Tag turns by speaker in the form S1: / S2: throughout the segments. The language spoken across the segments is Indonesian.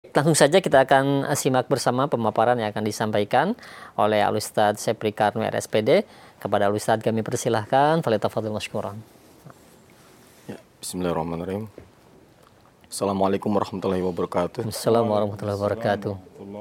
S1: Langsung saja kita akan simak bersama pemaparan yang akan disampaikan oleh Al-Ustadz Sepri Karmi RSPD. Kepada Al-Ustadz kami persilahkan, falyatafadhal mashkuran.
S2: Ya, bismillahirrahmanirrahim. Assalamualaikum warahmatullahi wabarakatuh.
S1: Assalamualaikum warahmatullahi wabarakatuh.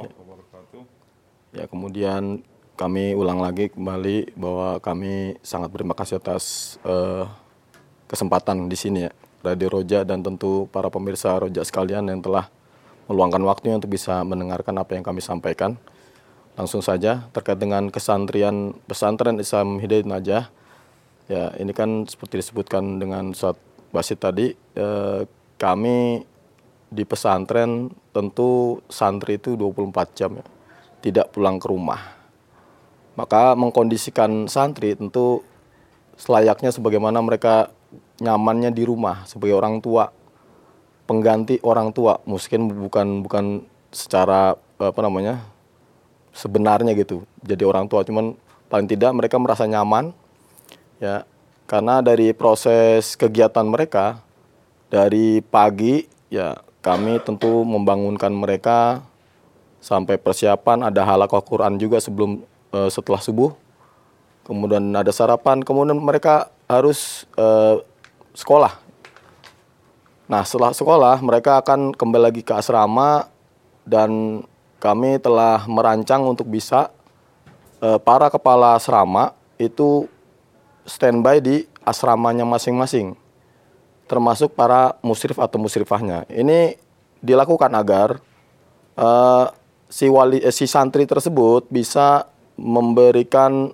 S2: Ya, kemudian kami ulang lagi kembali bahwa kami sangat berterima kasih atas kesempatan di sini ya, Radio Roja, dan tentu para pemirsa Roja sekalian yang telah meluangkan waktunya untuk bisa mendengarkan apa yang kami sampaikan. Langsung saja terkait dengan kesantrian pesantren Islam Hidayat Najah. Ya, ini kan seperti disebutkan dengan Ustaz Basit tadi, kami di pesantren tentu santri itu 24 jam ya, tidak pulang ke rumah. Maka mengkondisikan santri tentu selayaknya sebagaimana mereka nyamannya di rumah sebagai orang tua, pengganti orang tua, mungkin bukan secara sebenarnya gitu jadi orang tua, cuman paling tidak mereka merasa nyaman ya, karena dari proses kegiatan mereka dari pagi ya, kami tentu membangunkan mereka sampai persiapan, ada halaqah Quran juga setelah subuh, kemudian ada sarapan, kemudian mereka harus sekolah. Nah, setelah sekolah mereka akan kembali lagi ke asrama, dan kami telah merancang untuk bisa para kepala asrama itu standby di asramanya masing-masing, termasuk para musyrif atau musyrifahnya. Ini dilakukan agar si santri tersebut bisa memberikan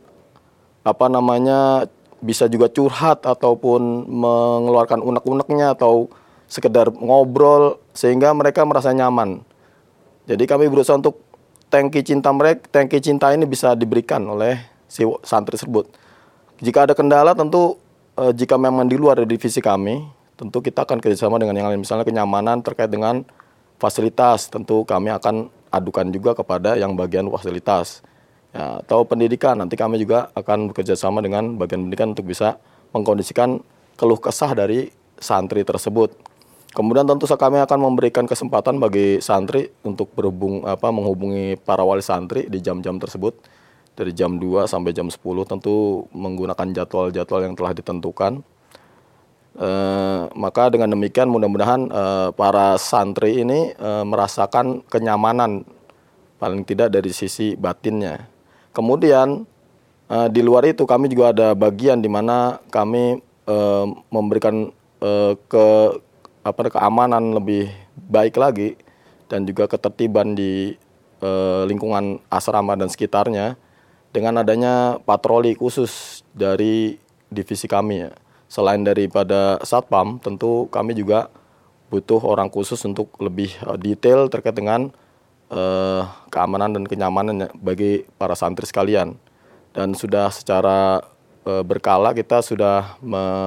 S2: bisa juga curhat ataupun mengeluarkan unek-uneknya atau sekedar ngobrol sehingga mereka merasa nyaman. Jadi kami berusaha untuk tangki cinta ini bisa diberikan oleh si santri tersebut. Jika ada kendala tentu jika memang di luar dari divisi kami, tentu kita akan kerjasama dengan yang lain. Misalnya kenyamanan terkait dengan fasilitas, tentu kami akan adukan juga kepada yang bagian fasilitas. Ya, atau pendidikan, nanti kami juga akan bekerjasama dengan bagian pendidikan untuk bisa mengkondisikan keluh kesah dari santri tersebut. Kemudian tentu kami akan memberikan kesempatan bagi santri untuk menghubungi para wali santri di jam-jam tersebut, dari jam 2 sampai jam 10, tentu menggunakan jadwal-jadwal yang telah ditentukan. Maka dengan demikian mudah-mudahan para santri ini merasakan kenyamanan paling tidak dari sisi batinnya. Kemudian di luar itu kami juga ada bagian di mana kami memberikan keamanan lebih baik lagi dan juga ketertiban di lingkungan asrama dan sekitarnya dengan adanya patroli khusus dari divisi kami ya. Selain daripada satpam, tentu kami juga butuh orang khusus untuk lebih detail terkait dengan keamanan dan kenyamanan bagi para santri sekalian. Dan sudah secara berkala kita sudah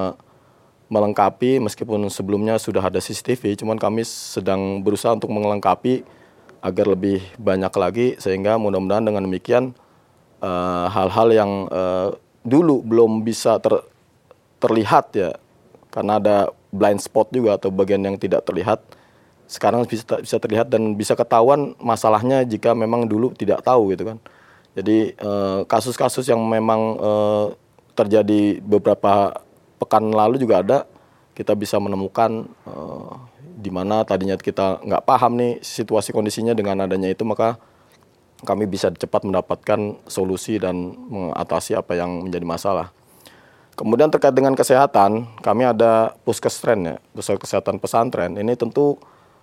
S2: melengkapi, meskipun sebelumnya sudah ada CCTV, cuman kami sedang berusaha untuk melengkapi agar lebih banyak lagi, sehingga mudah-mudahan dengan demikian hal-hal yang dulu belum bisa terlihat ya, karena ada blind spot juga atau bagian yang tidak terlihat, sekarang bisa terlihat dan bisa ketahuan masalahnya jika memang dulu tidak tahu gitu kan. Jadi kasus-kasus yang memang terjadi beberapa pekan lalu juga ada, kita bisa menemukan di mana tadinya kita nggak paham nih situasi kondisinya, dengan adanya itu maka kami bisa cepat mendapatkan solusi dan mengatasi apa yang menjadi masalah. Kemudian terkait dengan kesehatan, kami ada puskesren ya, pusat kesehatan pesantren. Ini tentu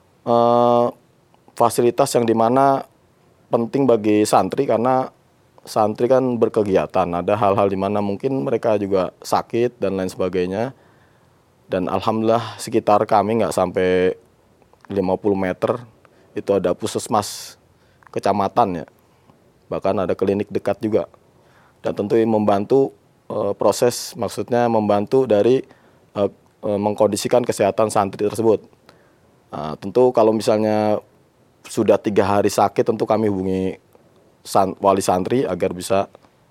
S2: fasilitas yang dimana penting bagi santri, karena santri kan berkegiatan, ada hal-hal di mana mungkin mereka juga sakit dan lain sebagainya. Dan alhamdulillah sekitar kami nggak sampai 50 meter itu ada puskesmas kecamatan ya, bahkan ada klinik dekat juga. Dan tentu membantu proses, maksudnya membantu dari mengkondisikan kesehatan santri tersebut. Tentu kalau misalnya sudah 3 hari sakit, tentu kami hubungi wali santri agar bisa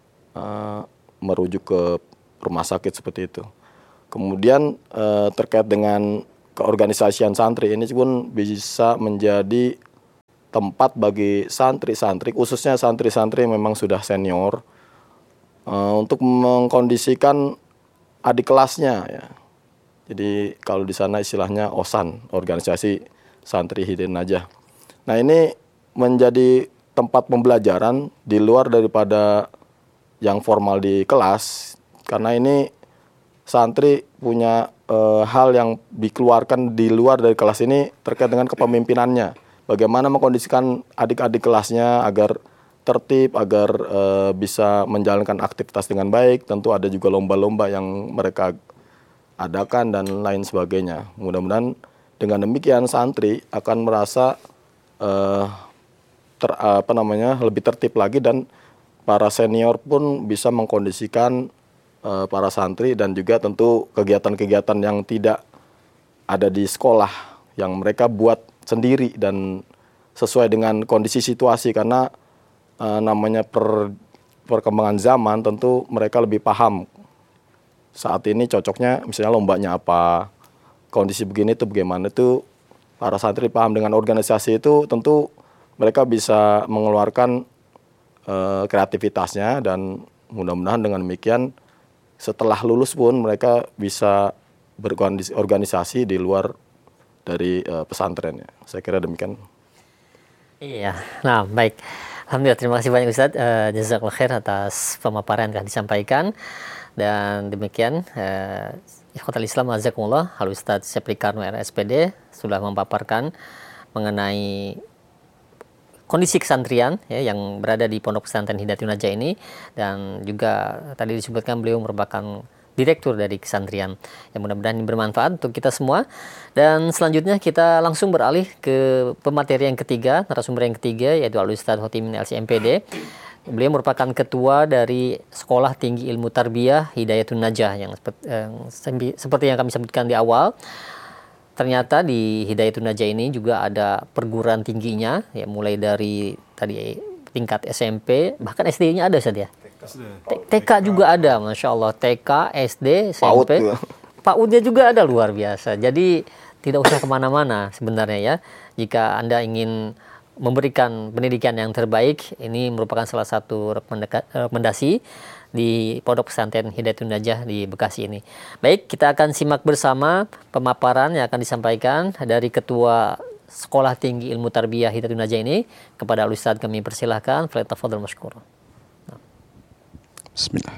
S2: merujuk ke rumah sakit seperti itu. Kemudian terkait dengan keorganisasian santri ini pun bisa menjadi tempat bagi santri-santri, khususnya santri-santri yang memang sudah senior, untuk mengkondisikan adik kelasnya ya. Jadi kalau di sana istilahnya OSAN, organisasi santri Hidayatun Najah. Nah, ini menjadi tempat pembelajaran di luar daripada yang formal di kelas, karena ini santri punya hal yang dikeluarkan di luar dari kelas ini terkait dengan kepemimpinannya. Bagaimana mengkondisikan adik-adik kelasnya agar tertib, agar bisa menjalankan aktivitas dengan baik. Tentu ada juga lomba-lomba yang mereka adakan dan lain sebagainya. Mudah-mudahan dengan demikian santri akan merasa lebih tertib lagi, dan para senior pun bisa mengkondisikan para santri, dan juga tentu kegiatan-kegiatan yang tidak ada di sekolah yang mereka buat sendiri dan sesuai dengan kondisi situasi, karena namanya perkembangan zaman tentu mereka lebih paham saat ini cocoknya misalnya lombanya apa, kondisi begini itu bagaimana, itu para santri paham. Dengan organisasi itu tentu mereka bisa mengeluarkan kreativitasnya, dan mudah-mudahan dengan demikian setelah lulus pun mereka bisa berorganisasi di luar dari pesantrennya. Saya kira demikian.
S1: Iya, nah baik. Alhamdulillah, terima kasih banyak Ustadz. Jazakallah khair atas pemaparan yang telah disampaikan. Dan demikian, Ikhwatal Islam Azakumullah, Al Ustadz Syepri Karno RSPD sudah memaparkan mengenai kondisi kesantrian ya, yang berada di Pondok Pesantren Hidayatun Najah ini, dan juga tadi disebutkan beliau merupakan direktur dari kesantриan. Yang mudah-mudahan ini bermanfaat untuk kita semua. Dan selanjutnya kita langsung beralih ke pemateri yang ketiga, narasumber yang ketiga, yaitu Al Ustadz Khotimin LCMPD. Beliau merupakan ketua dari Sekolah Tinggi Ilmu Tarbiyah Hidayatun Najah, yang seperti yang kami sebutkan di awal. Ternyata di Hidayatun Najah ini juga ada perguruan tingginya, ya, mulai dari tadi tingkat SMP, bahkan SD-nya ada saja. TK juga ada, Masya Allah. TK, SD, SMP, PAUD-nya juga ada, luar biasa. Jadi tidak usah kemana-mana sebenarnya ya. Jika Anda ingin memberikan pendidikan yang terbaik, ini merupakan salah satu rekomendasi di Pondok Pesantren Hidayatun Najah di Bekasi ini. Baik, kita akan simak bersama pemaparan yang akan disampaikan dari Ketua Sekolah Tinggi Ilmu Tarbiyah Hidayatun Najah ini. Kepada Al Ustadz kami persilahkan. Falyatafadhal mashkur.
S3: Bismillah.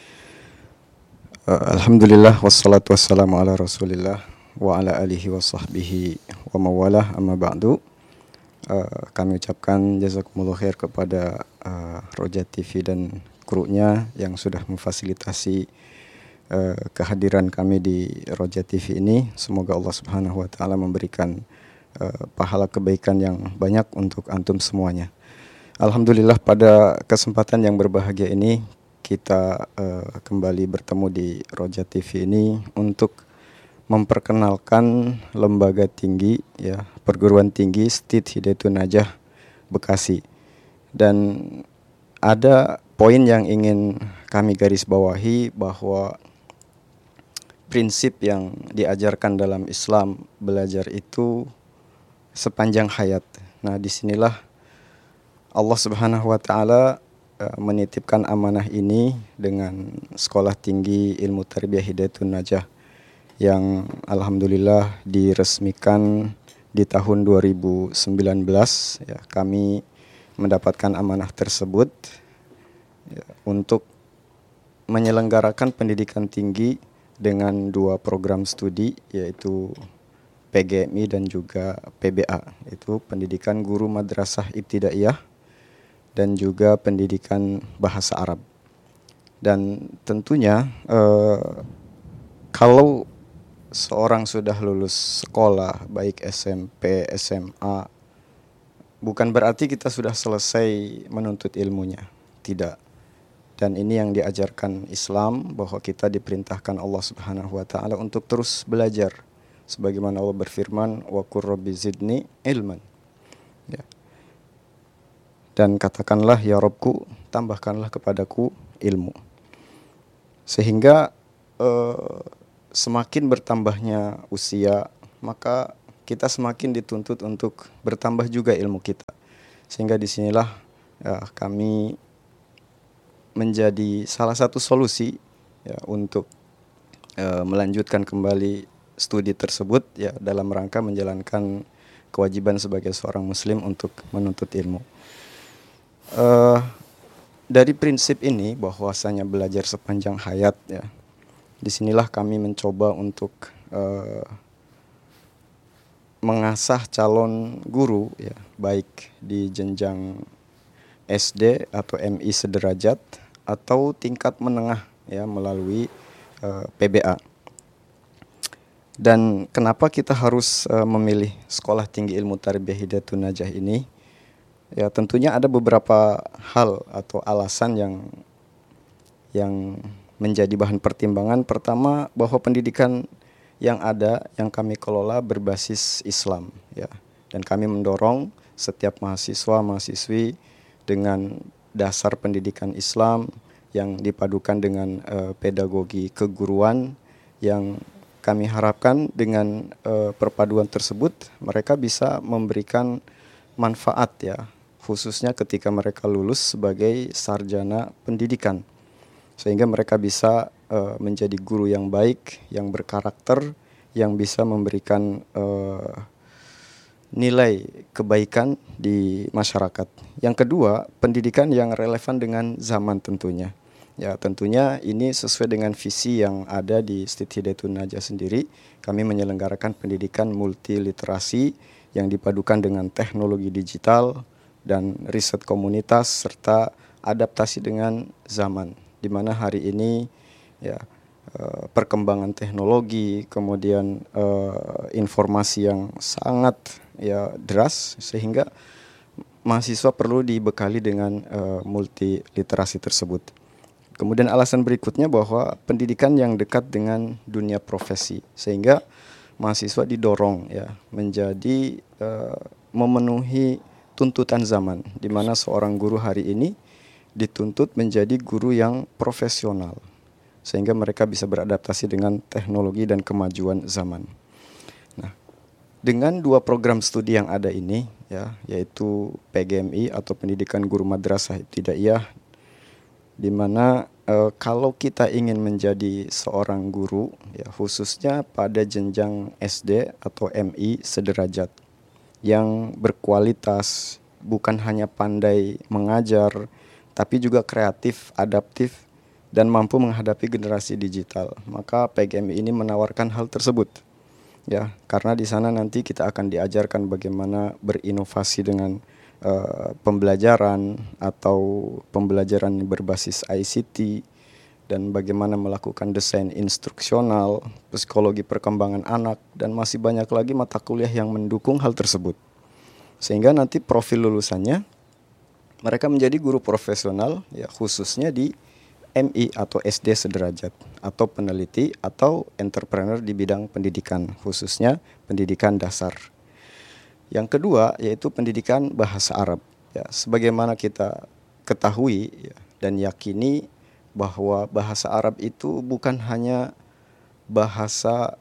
S3: Alhamdulillah wassalatu wassalamu ala Rasulillah wa ala alihi wa sahbihi wa mawalah, amma ba'du. Kami ucapkan jazakumullah khair kepada Roja TV dan krunya yang sudah memfasilitasi kehadiran kami di Roja TV ini. Semoga Allah Subhanahu wa taala memberikan pahala kebaikan yang banyak untuk antum semuanya. Alhamdulillah, pada kesempatan yang berbahagia ini kita kembali bertemu di Roja TV ini untuk memperkenalkan lembaga tinggi ya, perguruan tinggi STID Hidayatun Najah Bekasi. Dan ada poin yang ingin kami garis bawahi, bahwa prinsip yang diajarkan dalam Islam, belajar itu sepanjang hayat. Nah, disinilah Allah Subhanahu wa taala menitipkan amanah ini dengan Sekolah Tinggi Ilmu Tarbiyah Hidayatun Najah yang alhamdulillah diresmikan di tahun 2019 ya. Kami mendapatkan amanah tersebut ya, untuk menyelenggarakan pendidikan tinggi dengan 2 program studi, yaitu PGMI dan juga PBA, itu pendidikan guru madrasah ibtidaiyah dan juga pendidikan bahasa Arab. Dan tentunya kalau seorang sudah lulus sekolah, baik SMP, SMA, bukan berarti kita sudah selesai menuntut ilmunya. Tidak. Dan ini yang diajarkan Islam, bahwa kita diperintahkan Allah Subhanahu wa taala untuk terus belajar. Sebagaimana Allah berfirman, wa qur rabbi zidni ilman. Ya. Dan katakanlah, ya Rabbku, tambahkanlah kepadaku ilmu. Sehingga semakin bertambahnya usia, maka kita semakin dituntut untuk bertambah juga ilmu kita. Sehingga disinilah kami menjadi salah satu solusi ya untuk melanjutkan kembali studi tersebut ya dalam rangka menjalankan kewajiban sebagai seorang muslim untuk menuntut ilmu. Dari prinsip ini bahwasanya belajar sepanjang hayat ya, disinilah kami mencoba untuk mengasah calon guru ya, baik di jenjang SD atau MI sederajat atau tingkat menengah ya melalui PBA. Dan kenapa kita harus memilih Sekolah Tinggi Ilmu Tarbiyah Hidayatun Najah ini? Ya tentunya ada beberapa hal atau alasan yang menjadi bahan pertimbangan. Pertama, bahwa pendidikan yang ada yang kami kelola berbasis Islam ya. Dan kami mendorong setiap mahasiswa-mahasiswi dengan dasar pendidikan Islam yang dipadukan dengan pedagogi keguruan yang kami harapkan dengan perpaduan tersebut mereka bisa memberikan manfaat ya, khususnya ketika mereka lulus sebagai sarjana pendidikan. Sehingga mereka bisa menjadi guru yang baik, yang berkarakter, yang bisa memberikan nilai kebaikan di masyarakat. Yang kedua, pendidikan yang relevan dengan zaman tentunya. Ya tentunya ini sesuai dengan visi yang ada di Institut Hidayatun Najah sendiri. Kami menyelenggarakan pendidikan multiliterasi yang dipadukan dengan teknologi digital dan riset komunitas serta adaptasi dengan zaman. Di mana hari ini ya perkembangan teknologi, kemudian informasi yang sangat ya deras sehingga mahasiswa perlu dibekali dengan multiliterasi tersebut. Kemudian alasan berikutnya bahwa pendidikan yang dekat dengan dunia profesi sehingga mahasiswa didorong ya menjadi memenuhi tuntutan zaman di mana seorang guru hari ini dituntut menjadi guru yang profesional sehingga mereka bisa beradaptasi dengan teknologi dan kemajuan zaman. Nah, dengan dua program studi yang ada ini ya yaitu PGMI atau Pendidikan Guru Madrasah Ibtidaiyah di mana kalau kita ingin menjadi seorang guru ya khususnya pada jenjang SD atau MI sederajat yang berkualitas, bukan hanya pandai mengajar tapi juga kreatif, adaptif dan mampu menghadapi generasi digital, maka PGMI ini menawarkan hal tersebut ya, karena di sana nanti kita akan diajarkan bagaimana berinovasi dengan pembelajaran atau pembelajaran berbasis ICT dan bagaimana melakukan desain instruksional, psikologi perkembangan anak dan masih banyak lagi mata kuliah yang mendukung hal tersebut. Sehingga nanti profil lulusannya mereka menjadi guru profesional ya khususnya di MI atau SD sederajat atau peneliti atau entrepreneur di bidang pendidikan khususnya pendidikan dasar. Yang kedua yaitu pendidikan bahasa Arab. Ya, sebagaimana kita ketahui ya, dan yakini bahwa bahasa Arab itu bukan hanya bahasa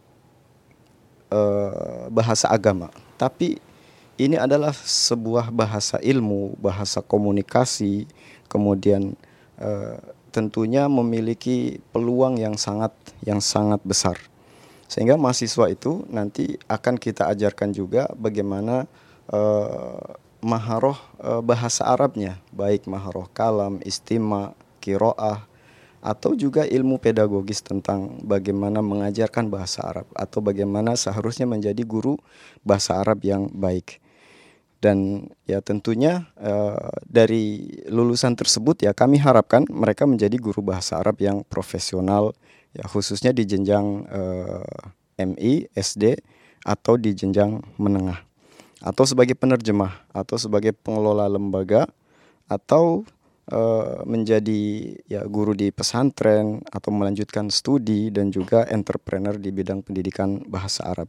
S3: agama, tapi ini adalah sebuah bahasa ilmu, bahasa komunikasi, kemudian tentunya memiliki peluang yang sangat besar. Sehingga mahasiswa itu nanti akan kita ajarkan juga bagaimana maharoh bahasa Arabnya, baik maharoh kalam, istima, qiraah, atau juga ilmu pedagogis tentang bagaimana mengajarkan bahasa Arab atau bagaimana seharusnya menjadi guru bahasa Arab yang baik. Dan ya tentunya dari lulusan tersebut ya kami harapkan mereka menjadi guru bahasa Arab yang profesional ya khususnya di jenjang MI, SD atau di jenjang menengah atau sebagai penerjemah atau sebagai pengelola lembaga atau menjadi ya guru di pesantren atau melanjutkan studi dan juga entrepreneur di bidang pendidikan bahasa Arab.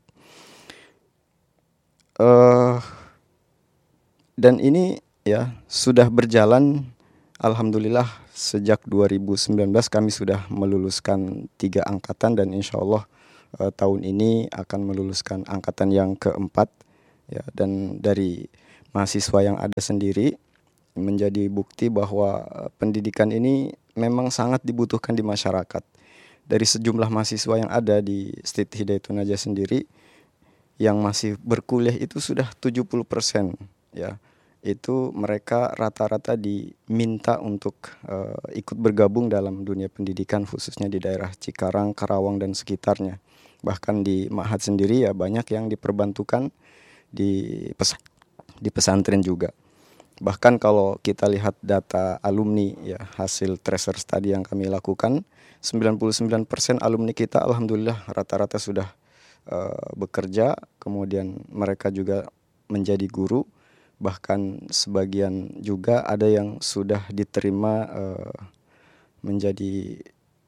S3: Dan ini ya sudah berjalan alhamdulillah sejak 2019 kami sudah meluluskan 3 angkatan dan insya Allah tahun ini akan meluluskan angkatan yang keempat ya, dan dari mahasiswa yang ada sendiri menjadi bukti bahwa pendidikan ini memang sangat dibutuhkan di masyarakat. Dari sejumlah mahasiswa yang ada di Siti Hidayatun Najah sendiri, yang masih berkuliah itu sudah 70%, ya. Itu mereka rata-rata diminta untuk ikut bergabung dalam dunia pendidikan, khususnya di daerah Cikarang, Karawang dan sekitarnya. Bahkan di Ma'had sendiri ya banyak yang diperbantukan di pesantren juga. Bahkan kalau kita lihat data alumni ya, hasil tracer study yang kami lakukan, 99% alumni kita alhamdulillah rata-rata sudah bekerja, kemudian mereka juga menjadi guru, bahkan sebagian juga ada yang sudah diterima menjadi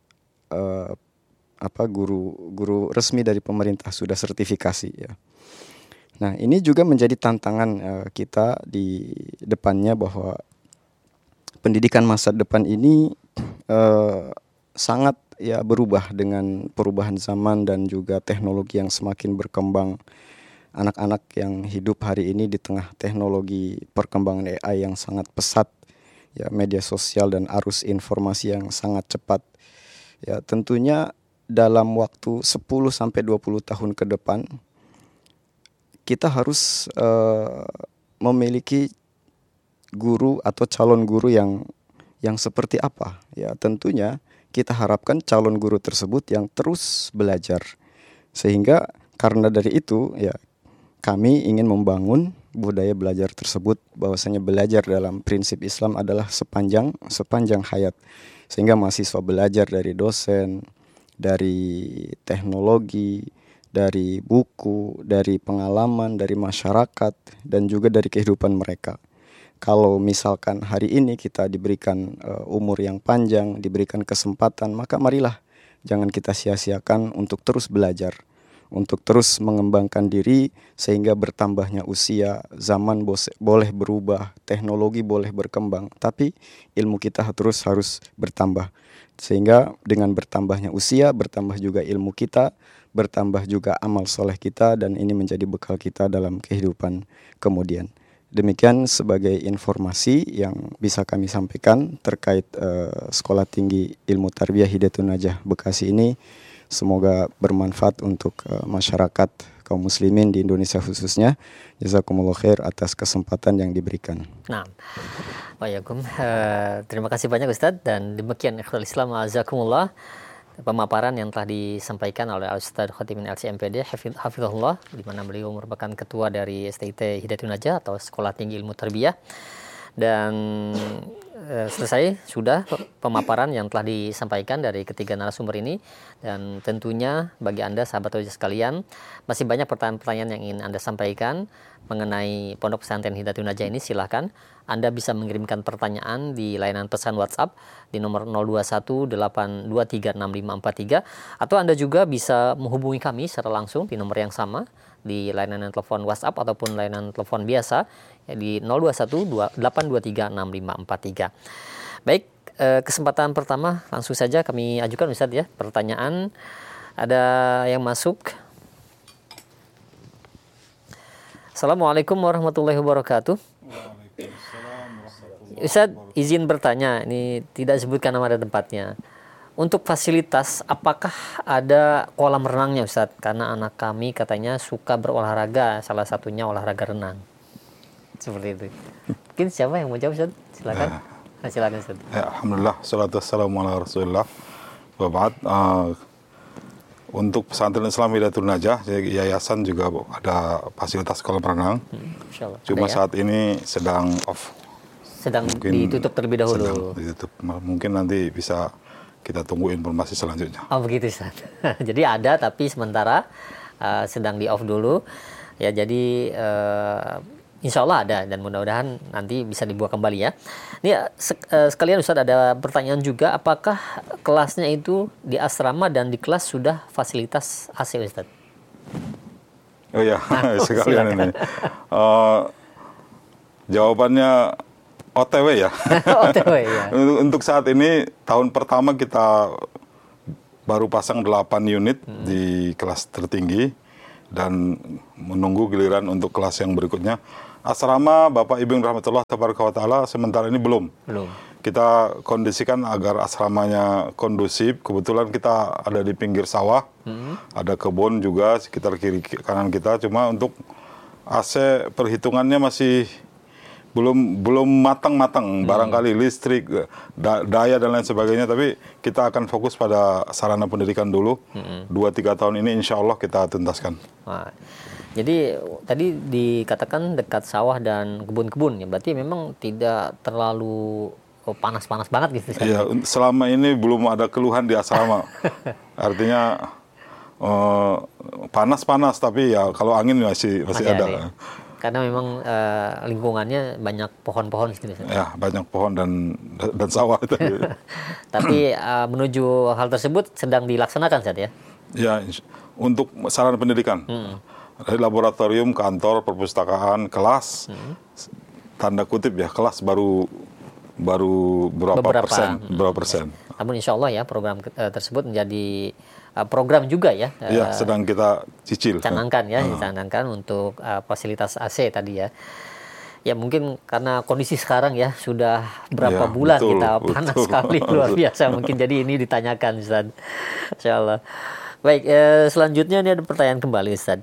S3: guru resmi dari pemerintah, sudah sertifikasi ya. Nah, ini juga menjadi tantangan kita di depannya, bahwa pendidikan masa depan ini sangat ya berubah dengan perubahan zaman dan juga teknologi yang semakin berkembang. Anak-anak yang hidup hari ini di tengah teknologi perkembangan AI yang sangat pesat, ya, media sosial dan arus informasi yang sangat cepat. Ya, tentunya dalam waktu 10 sampai 20 tahun ke depan kita harus memiliki guru atau calon guru yang seperti apa? Ya, tentunya kita harapkan calon guru tersebut yang terus belajar. Sehingga karena dari itu ya kami ingin membangun budaya belajar tersebut, bahwasanya belajar dalam prinsip Islam adalah sepanjang hayat. Sehingga mahasiswa belajar dari dosen, dari teknologi, dari buku, dari pengalaman, dari masyarakat, dan juga dari kehidupan mereka. Kalau misalkan hari ini kita diberikan umur yang panjang, diberikan kesempatan, maka marilah jangan kita sia-siakan untuk terus belajar, untuk terus mengembangkan diri, sehingga bertambahnya usia, zaman boleh berubah, teknologi boleh berkembang, tapi ilmu kita terus harus bertambah. Sehingga dengan bertambahnya usia, bertambah juga ilmu kita, bertambah juga amal soleh kita, dan ini menjadi bekal kita dalam kehidupan kemudian. Demikian sebagai informasi yang bisa kami sampaikan terkait Sekolah Tinggi Ilmu Tarbiyah Hidayatun Najah Bekasi ini. Semoga bermanfaat untuk masyarakat kaum muslimin di Indonesia khususnya. Jazakumullah khair atas kesempatan yang diberikan.
S1: Nah, terima kasih banyak Ustadz, dan demikian ikhwal Islam azakumullah pemaparan yang telah disampaikan oleh Ustadz Khotimin LCMPD Hafizahullah, di mana beliau merupakan ketua dari STIT Hidayatun Najah atau Sekolah Tinggi Ilmu Tarbiyah. Dan selesai sudah pemaparan yang telah disampaikan dari ketiga narasumber ini, dan tentunya bagi Anda sahabat Roja sekalian, masih banyak pertanyaan-pertanyaan yang ingin Anda sampaikan mengenai Pondok Pesantren Hidayatun Najah ini. Silahkan Anda bisa mengirimkan pertanyaan di layanan pesan WhatsApp di nomor 0218236543, atau Anda juga bisa menghubungi kami secara langsung di nomor yang sama di layanan telepon WhatsApp ataupun layanan telepon biasa ya, di 0218236543. Baik, kesempatan pertama langsung saja kami ajukan Ustadz ya, pertanyaan ada yang masuk. Assalamualaikum warahmatullahi wabarakatuh. Ustadz izin bertanya, ini tidak sebutkan nama dan tempatnya. Untuk fasilitas, apakah ada kolam renangnya Ustadz? Karena anak kami katanya suka berolahraga, salah satunya olahraga renang. Seperti itu. Mungkin siapa yang mau jawab Ustadz? Silakan. Silakan Ustadz.
S4: Ya, alhamdulillah, salatu wassalamu ala rasulillah. Wa ba'd. Untuk pesantren Islam Hidayatun Najah, yayasan juga ada fasilitas kolam renang. Cuma saat ini sedang off.
S1: Sedang ditutup terlebih dahulu.
S4: Sedang ditutup. Mungkin nanti bisa kita tunggu informasi selanjutnya.
S1: Oh begitu Ustaz. Jadi ada tapi sementara sedang di off dulu. Ya jadi insya Allah ada, dan mudah-mudahan nanti bisa dibuka kembali ya. Ini sekalian Ustaz ada pertanyaan juga, apakah kelasnya itu di asrama dan di kelas sudah fasilitas AC Ustaz?
S4: Oh ya, sekalian ini. Jawabannya OTW ya.
S1: OTW ya.
S4: Untuk saat ini tahun pertama kita baru pasang 8 unit di kelas tertinggi, dan menunggu giliran untuk kelas yang berikutnya. asrama Bapak Ibu yang rahmatullah taala sementara ini belum. Kita kondisikan agar asramanya kondusif. Kebetulan kita ada di pinggir sawah, ada kebun juga sekitar kiri kanan kita. Cuma untuk AC perhitungannya masih belum matang-matang, barangkali listrik, daya dan lain sebagainya, tapi kita akan fokus pada sarana pendidikan dulu. 2-3 tahun ini insya Allah kita tuntaskan.
S1: Nah, jadi tadi dikatakan dekat sawah dan kebun-kebun, ya berarti memang tidak terlalu panas-panas banget gitu.
S4: Iya, selama ini belum ada keluhan di asrama. Artinya panas-panas, tapi ya kalau angin masih ada. Ya.
S1: Karena memang lingkungannya banyak pohon-pohon gitu.
S4: Ya, banyak pohon dan sawah.
S1: Tapi menuju hal tersebut sedang dilaksanakan saat ya? Ya,
S4: untuk sarana pendidikan. Dari laboratorium, kantor, perpustakaan, kelas, tanda kutip ya, kelas baru berapa persen.
S1: Namun insya Allah ya program tersebut menjadi program juga ya.
S4: Iya, sedang kita cicil.
S1: Canangkan ya, dicanangkan untuk fasilitas AC tadi ya. Ya mungkin karena kondisi sekarang ya sudah berapa bulan kita panas sekali luar biasa, mungkin jadi ini ditanyakan Ustaz. Insyaallah. Baik, selanjutnya ini ada pertanyaan kembali Ustaz.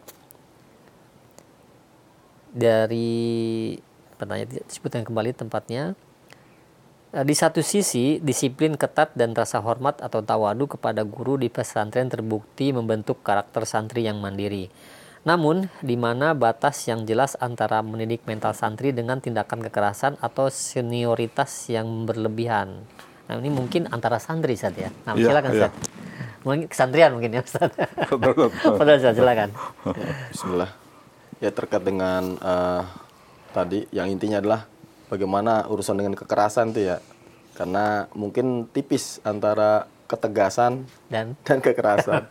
S1: Dari pertanyaan disebutkan kembali tempatnya. Di satu sisi, disiplin ketat dan rasa hormat atau tawadu kepada guru di pesantren terbukti membentuk karakter santri yang mandiri. Namun, di mana batas yang jelas antara mendidik mental santri dengan tindakan kekerasan atau senioritas yang berlebihan? Nah, ini mungkin antara santri Ustaz ya. Nah, silakan Ustaz. Mungkin kesantrian mungkin ya Ustaz. Ustaz, silakan.
S2: Bismillah. Ya, terkait dengan tadi yang intinya adalah bagaimana urusan dengan kekerasan itu ya, karena mungkin tipis antara ketegasan dan kekerasan.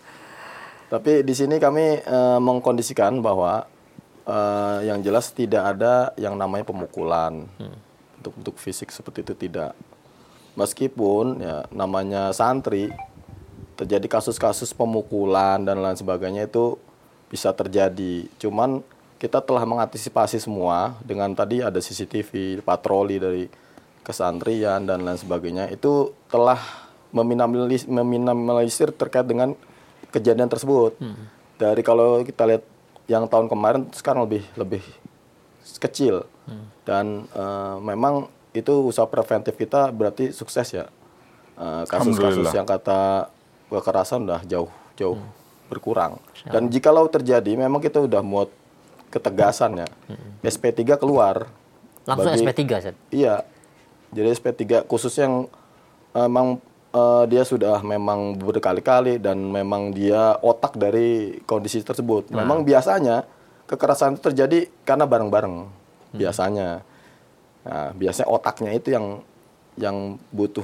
S2: Tapi di sini kami mengkondisikan bahwa yang jelas tidak ada yang namanya pemukulan, untuk fisik seperti itu tidak. Meskipun ya namanya santri, terjadi kasus-kasus pemukulan dan lain sebagainya itu bisa terjadi. Cuman kita telah mengantisipasi semua dengan tadi ada CCTV, patroli dari kesantrian dan lain sebagainya. Itu telah meminimalisir terkait dengan kejadian tersebut. Dari kalau kita lihat yang tahun kemarin sekarang lebih kecil. Dan memang itu usaha preventif kita berarti sukses ya. Kasus-kasus yang kata kekerasan udah jauh berkurang. Dan jikalau terjadi memang kita udah muat ketegasan ya. SP3 keluar.
S1: Langsung SP3 Ustaz?
S2: Iya. Jadi SP3 khusus yang memang dia sudah memang berkali-kali dan memang dia otak dari kondisi tersebut. Memang biasanya kekerasan itu terjadi karena bareng-bareng. Biasanya. Nah, biasanya otaknya itu yang butuh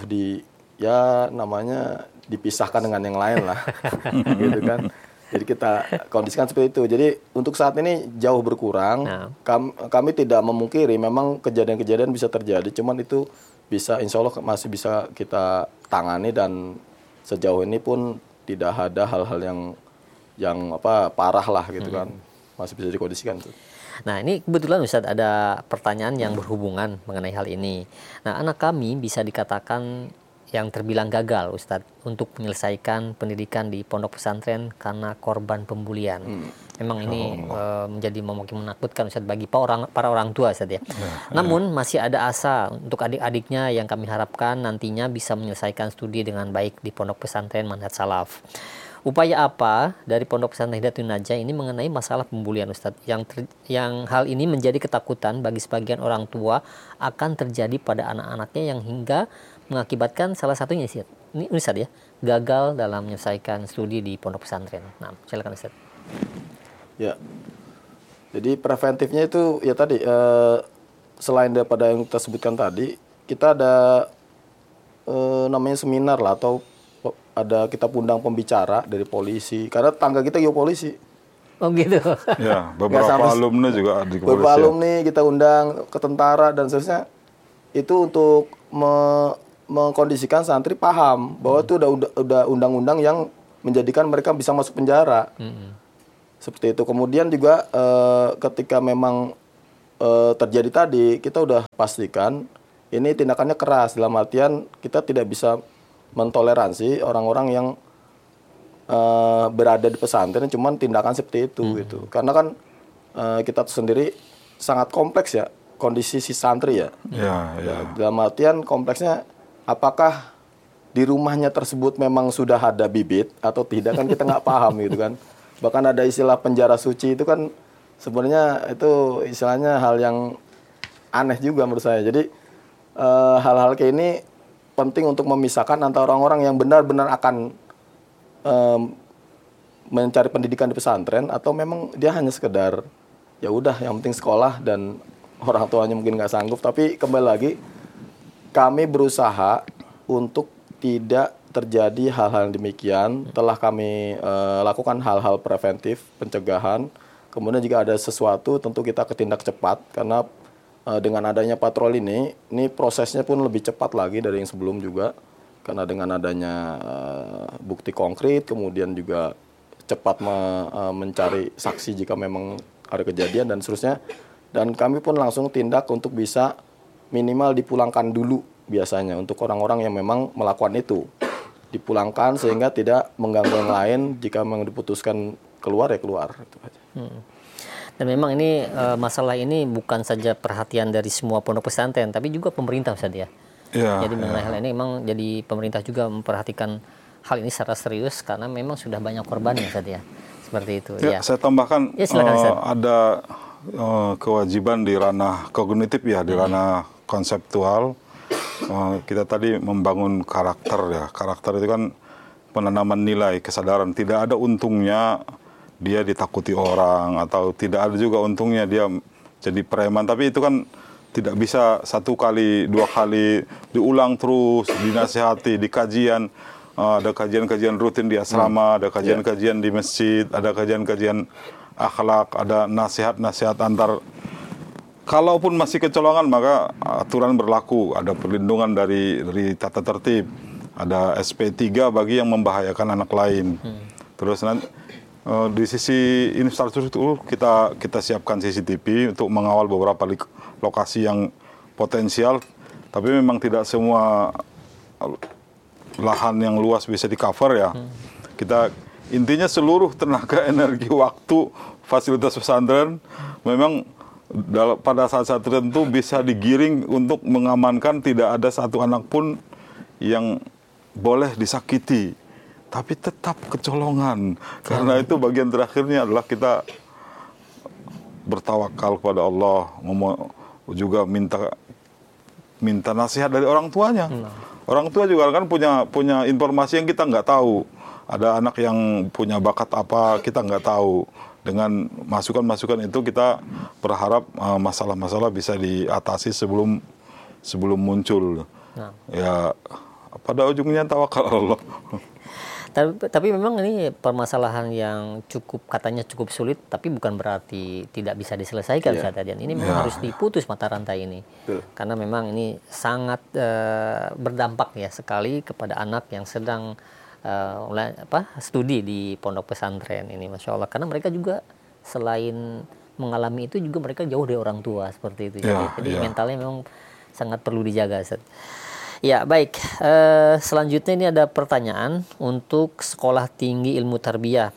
S2: namanya dipisahkan dengan yang lain lah. Gitu kan. Jadi kita kondisikan seperti itu. Jadi untuk saat ini jauh berkurang. Kami tidak memungkiri memang kejadian-kejadian bisa terjadi. Cuman itu bisa insya Allah masih bisa kita tangani dan sejauh ini pun tidak ada hal-hal yang parah lah gitu kan. Masih bisa dikondisikan tuh.
S1: Nah ini kebetulan Ustaz ada pertanyaan yang berhubungan mengenai hal ini. Nah anak kami bisa dikatakan yang terbilang gagal Ustadz untuk menyelesaikan pendidikan di pondok pesantren karena korban pembulian. Memang ini menjadi momok yang menakutkan Ustadz bagi para orang tua Ustadz ya. Namun masih ada asa untuk adik-adiknya yang kami harapkan nantinya bisa menyelesaikan studi dengan baik di pondok pesantren Manhaj Salaf. Upaya apa dari pondok pesantren Hidayatul Najah ini mengenai masalah pembulian Ustadz yang hal ini menjadi ketakutan bagi sebagian orang tua akan terjadi pada anak-anaknya yang hingga mengakibatkan salah satunya ini Ustaz ya, gagal dalam menyelesaikan studi di pondok pesantren. Nah, silakan Ustaz.
S2: Ya. Jadi preventifnya itu ya tadi selain daripada yang kita sebutkan tadi, kita ada namanya seminar lah atau ada kita undang pembicara dari polisi karena tangga kita juga polisi.
S1: Oh gitu.
S4: Ya, beberapa alumni juga di kepolisian.
S2: Beberapa alumni kita undang ke tentara dan seterusnya. Itu untuk mengkondisikan santri paham bahwa itu udah undang-undang yang menjadikan mereka bisa masuk penjara. Seperti itu. Kemudian juga ketika memang terjadi tadi, kita udah pastikan ini tindakannya keras, dalam artian kita tidak bisa mentoleransi orang-orang yang berada di pesantren cuman tindakan seperti itu gitu. Karena kan kita sendiri sangat kompleks ya kondisi si santri ya. Dalam artian kompleksnya, apakah di rumahnya tersebut memang sudah ada bibit atau tidak, kan kita nggak paham gitu kan. Bahkan ada istilah penjara suci itu kan sebenarnya itu istilahnya hal yang aneh juga menurut saya. Jadi hal-hal kayak ini penting untuk memisahkan antara orang-orang yang benar-benar akan mencari pendidikan di pesantren atau memang dia hanya sekedar ya udah yang penting sekolah dan orang tuanya mungkin nggak sanggup. Tapi kembali lagi, kami berusaha untuk tidak terjadi hal-hal demikian. Telah kami lakukan hal-hal preventif, pencegahan. Kemudian jika ada sesuatu tentu kita ketindak cepat, karena dengan adanya patroli ini prosesnya pun lebih cepat lagi dari yang sebelum juga. Karena dengan adanya bukti konkret, kemudian juga cepat mencari saksi jika memang ada kejadian dan seterusnya. Dan kami pun langsung tindak untuk bisa minimal dipulangkan dulu biasanya untuk orang-orang yang memang melakukan itu. Dipulangkan sehingga tidak mengganggu yang lain, jika memang diputuskan keluar ya keluar. Itu aja.
S1: Dan memang ini masalah ini bukan saja perhatian dari semua pondok pesantren, tapi juga pemerintah Ustaz ya. Jadi mengenai hal ini memang jadi pemerintah juga memperhatikan hal ini secara serius karena memang sudah banyak korbannya Ustaz ya. Seperti itu.
S4: Saya tambahkan
S1: silakan,
S4: ada kewajiban di ranah kognitif ya, di ranah konseptual. Kita tadi membangun karakter ya. Karakter itu kan penanaman nilai, kesadaran. Tidak ada untungnya dia ditakuti orang, atau tidak ada juga untungnya dia jadi preman. Tapi itu kan tidak bisa 1 kali, 2 kali, diulang terus, dinasihati, di kajian. Ada kajian-kajian rutin di asrama, ada kajian-kajian di masjid, ada kajian-kajian akhlak, ada nasihat-nasihat antar. Kalaupun masih kecolongan, maka aturan berlaku, ada perlindungan dari tata tertib, ada SP3 bagi yang membahayakan anak lain. Terus nanti di sisi infrastruktur kita siapkan CCTV untuk mengawal beberapa lokasi yang potensial, tapi memang tidak semua lahan yang luas bisa di cover ya. Kita intinya seluruh tenaga, energi, waktu, fasilitas pesantren memang pada saat-saat tertentu bisa digiring untuk mengamankan tidak ada satu anak pun yang boleh disakiti, tapi tetap kecolongan. Karena itu bagian terakhirnya adalah kita bertawakal kepada Allah, juga minta nasihat dari orang tuanya. Orang tua juga kan punya informasi yang kita nggak tahu. Ada anak yang punya bakat apa, kita nggak tahu. Dengan masukan-masukan itu kita berharap masalah-masalah bisa diatasi sebelum muncul. Ya pada ujungnya tawakal Allah.
S1: Tapi memang ini permasalahan yang katanya cukup sulit, tapi bukan berarti tidak bisa diselesaikan Ustaz Adian. Ini memang harus diputus mata rantai ini. Karena memang ini sangat berdampak ya sekali kepada anak yang sedang studi di pondok pesantren ini, Masya Allah. Karena mereka juga selain mengalami itu juga mereka jauh dari orang tua seperti itu. Jadi mentalnya memang sangat perlu dijaga Ustaz. Ya baik, selanjutnya ini ada pertanyaan untuk Sekolah Tinggi Ilmu Tarbiyah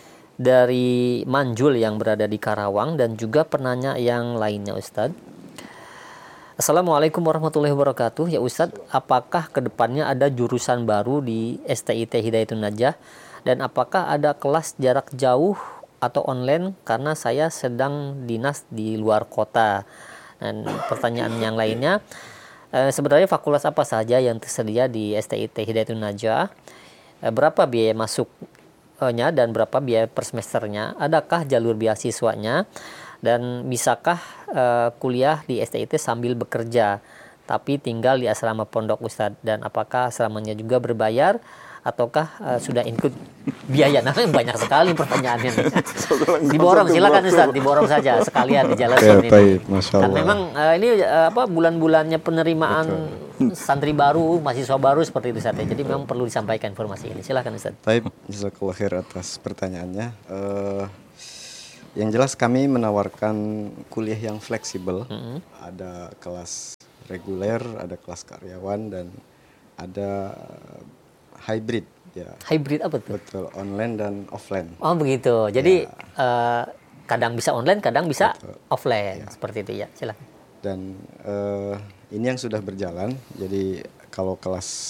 S1: dari Manjul yang berada di Karawang dan juga penanya yang lainnya Ustadz. Assalamualaikum warahmatullahi wabarakatuh. Ya Ustadz, apakah kedepannya ada jurusan baru di STIT Hidayatun Najah dan apakah ada kelas jarak jauh atau online karena saya sedang dinas di luar kota? Dan pertanyaan yang lainnya, sebenarnya fakultas apa saja yang tersedia di STIT Hidayatun Najah? Berapa biaya masuknya dan berapa biaya per semesternya? Adakah jalur beasiswanya? Dan bisakah kuliah di STIT sambil bekerja tapi tinggal di asrama pondok Ustadz? Dan apakah asramanya juga berbayar ataukah sudah include biaya? Nah, banyak sekali pertanyaannya. Diborong, silakan Ustadz, diborong saja sekalian dijelaskan ini. Kan memang ini bulan-bulannya penerimaan santri baru, mahasiswa baru seperti itu Ustadz. Jadi memang perlu disampaikan informasi ini. Silakan Ustadz.
S3: Baik, jazakallahu khair atas pertanyaannya. Yang jelas kami menawarkan kuliah yang fleksibel. Ada kelas reguler, ada kelas karyawan, dan ada hybrid. Ya,
S1: Hybrid apa tuh?
S3: betul, online dan offline.
S1: Oh begitu. Jadi kadang bisa online, kadang bisa offline.
S3: Ya.
S1: Seperti itu ya. Silakan.
S3: Dan ini yang sudah berjalan. Jadi kalau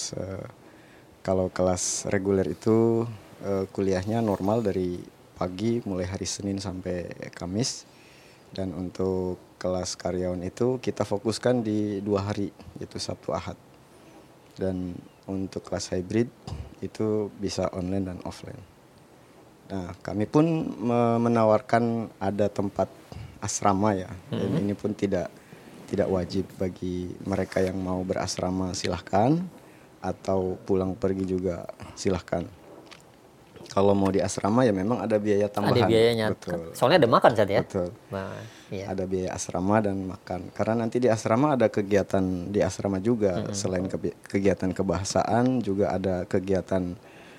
S3: kelas reguler itu kuliahnya normal dari pagi mulai hari Senin sampai Kamis. Dan untuk kelas karyawan itu kita fokuskan di 2 hari, yaitu Sabtu Ahad. Dan untuk kelas hybrid itu bisa online dan offline. Nah, kami pun menawarkan ada tempat asrama ya. Dan ini pun tidak wajib bagi mereka yang mau berasrama, silahkan, atau pulang pergi juga silahkan. Kalau mau di asrama ya memang ada biaya tambahan.
S1: Ada biayanya.
S3: Betul.
S1: Soalnya ada makan saja ya.
S3: Betul.
S1: Nah, iya.
S3: Ada biaya asrama dan makan. Karena nanti di asrama ada kegiatan di asrama juga. Selain kegiatan kebahasaan, juga ada kegiatan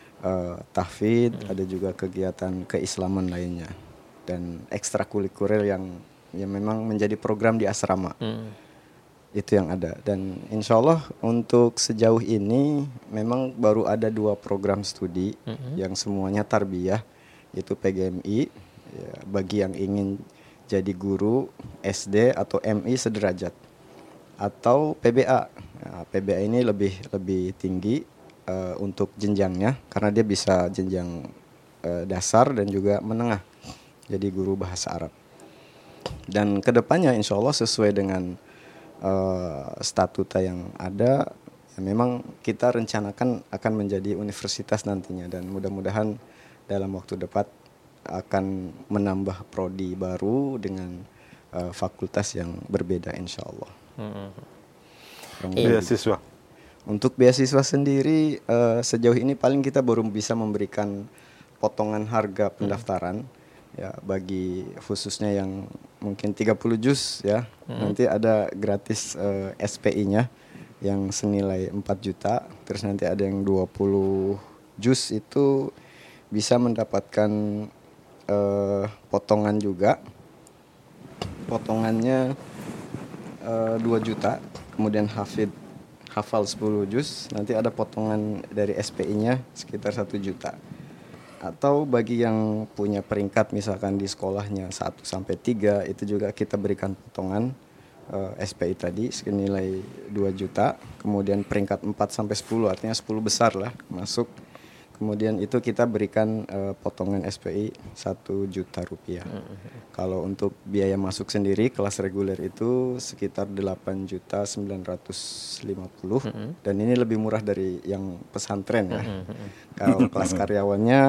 S3: tahfidz, ada juga kegiatan keislaman lainnya. Dan ekstrakurikuler yang memang menjadi program di asrama. Itu yang ada. Dan insya Allah untuk sejauh ini memang baru ada 2 program studi yang semuanya tarbiyah, yaitu PGMI ya, bagi yang ingin jadi guru SD atau MI sederajat, atau PBA. Nah, PBA ini lebih tinggi untuk jenjangnya karena dia bisa jenjang dasar dan juga menengah, jadi guru bahasa Arab. Dan kedepannya insya Allah sesuai dengan statuta yang ada, ya memang kita rencanakan akan menjadi universitas nantinya, dan mudah-mudahan dalam waktu dekat akan menambah prodi baru dengan fakultas yang berbeda insya Allah.
S4: Beasiswa.
S3: Untuk beasiswa sendiri sejauh ini paling kita baru bisa memberikan potongan harga pendaftaran. Ya, bagi khususnya yang mungkin 30 juz ya, nanti ada gratis SPI-nya yang senilai 4 juta. Terus nanti ada yang 20 juz itu bisa mendapatkan potongan juga. Potongannya 2 juta. Kemudian hafal 10 juz, nanti ada potongan dari SPI-nya sekitar 1 juta. Atau bagi yang punya peringkat misalkan di sekolahnya 1 sampai 3, itu juga kita berikan potongan SPI tadi senilai 2 juta. Kemudian peringkat 4 sampai 10, artinya 10 besar lah masuk. Kemudian itu kita berikan potongan SPI 1 juta rupiah. Kalau untuk biaya masuk sendiri kelas reguler itu sekitar 8 juta 950, dan ini lebih murah dari yang pesantren ya. Kalau kelas karyawannya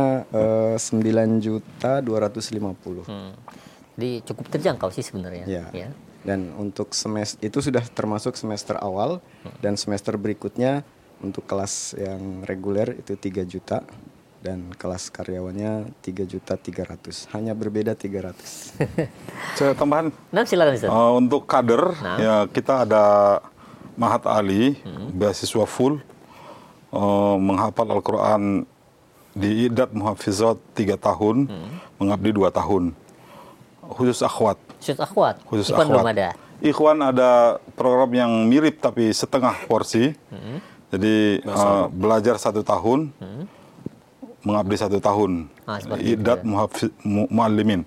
S3: 9 juta 250.
S1: Jadi cukup terjangkau sih sebenarnya.
S3: Ya. Dan untuk semester itu sudah termasuk semester awal, dan semester berikutnya untuk kelas yang reguler itu 3 juta, dan kelas karyawannya 3 juta 300. Hanya berbeda 300.
S4: Saya tambahan.
S1: Nah, silakan Ustaz.
S4: Untuk kader ya kita ada Mahat Ali, beasiswa full, menghafal Al-Quran di Idat Muhafizat 3 tahun, mengabdi 2 tahun. Khusus akhwat.
S1: Khusus Ikhwan belum ada.
S4: Ikhwan ada program yang mirip tapi setengah porsi. Jadi belajar 1 tahun, mengabdi 1 tahun. Idat Muallimin.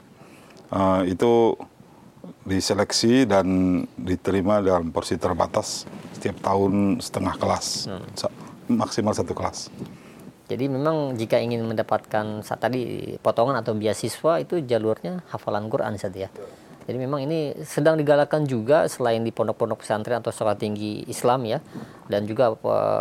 S4: Itu diseleksi dan diterima dalam porsi terbatas setiap tahun setengah kelas, maksimal 1 kelas.
S1: Jadi memang jika ingin mendapatkan saat tadi potongan atau beasiswa itu jalurnya hafalan Quran saja. Jadi memang ini sedang digalakkan juga selain di pondok-pondok pesantren atau sekolah tinggi Islam ya, dan juga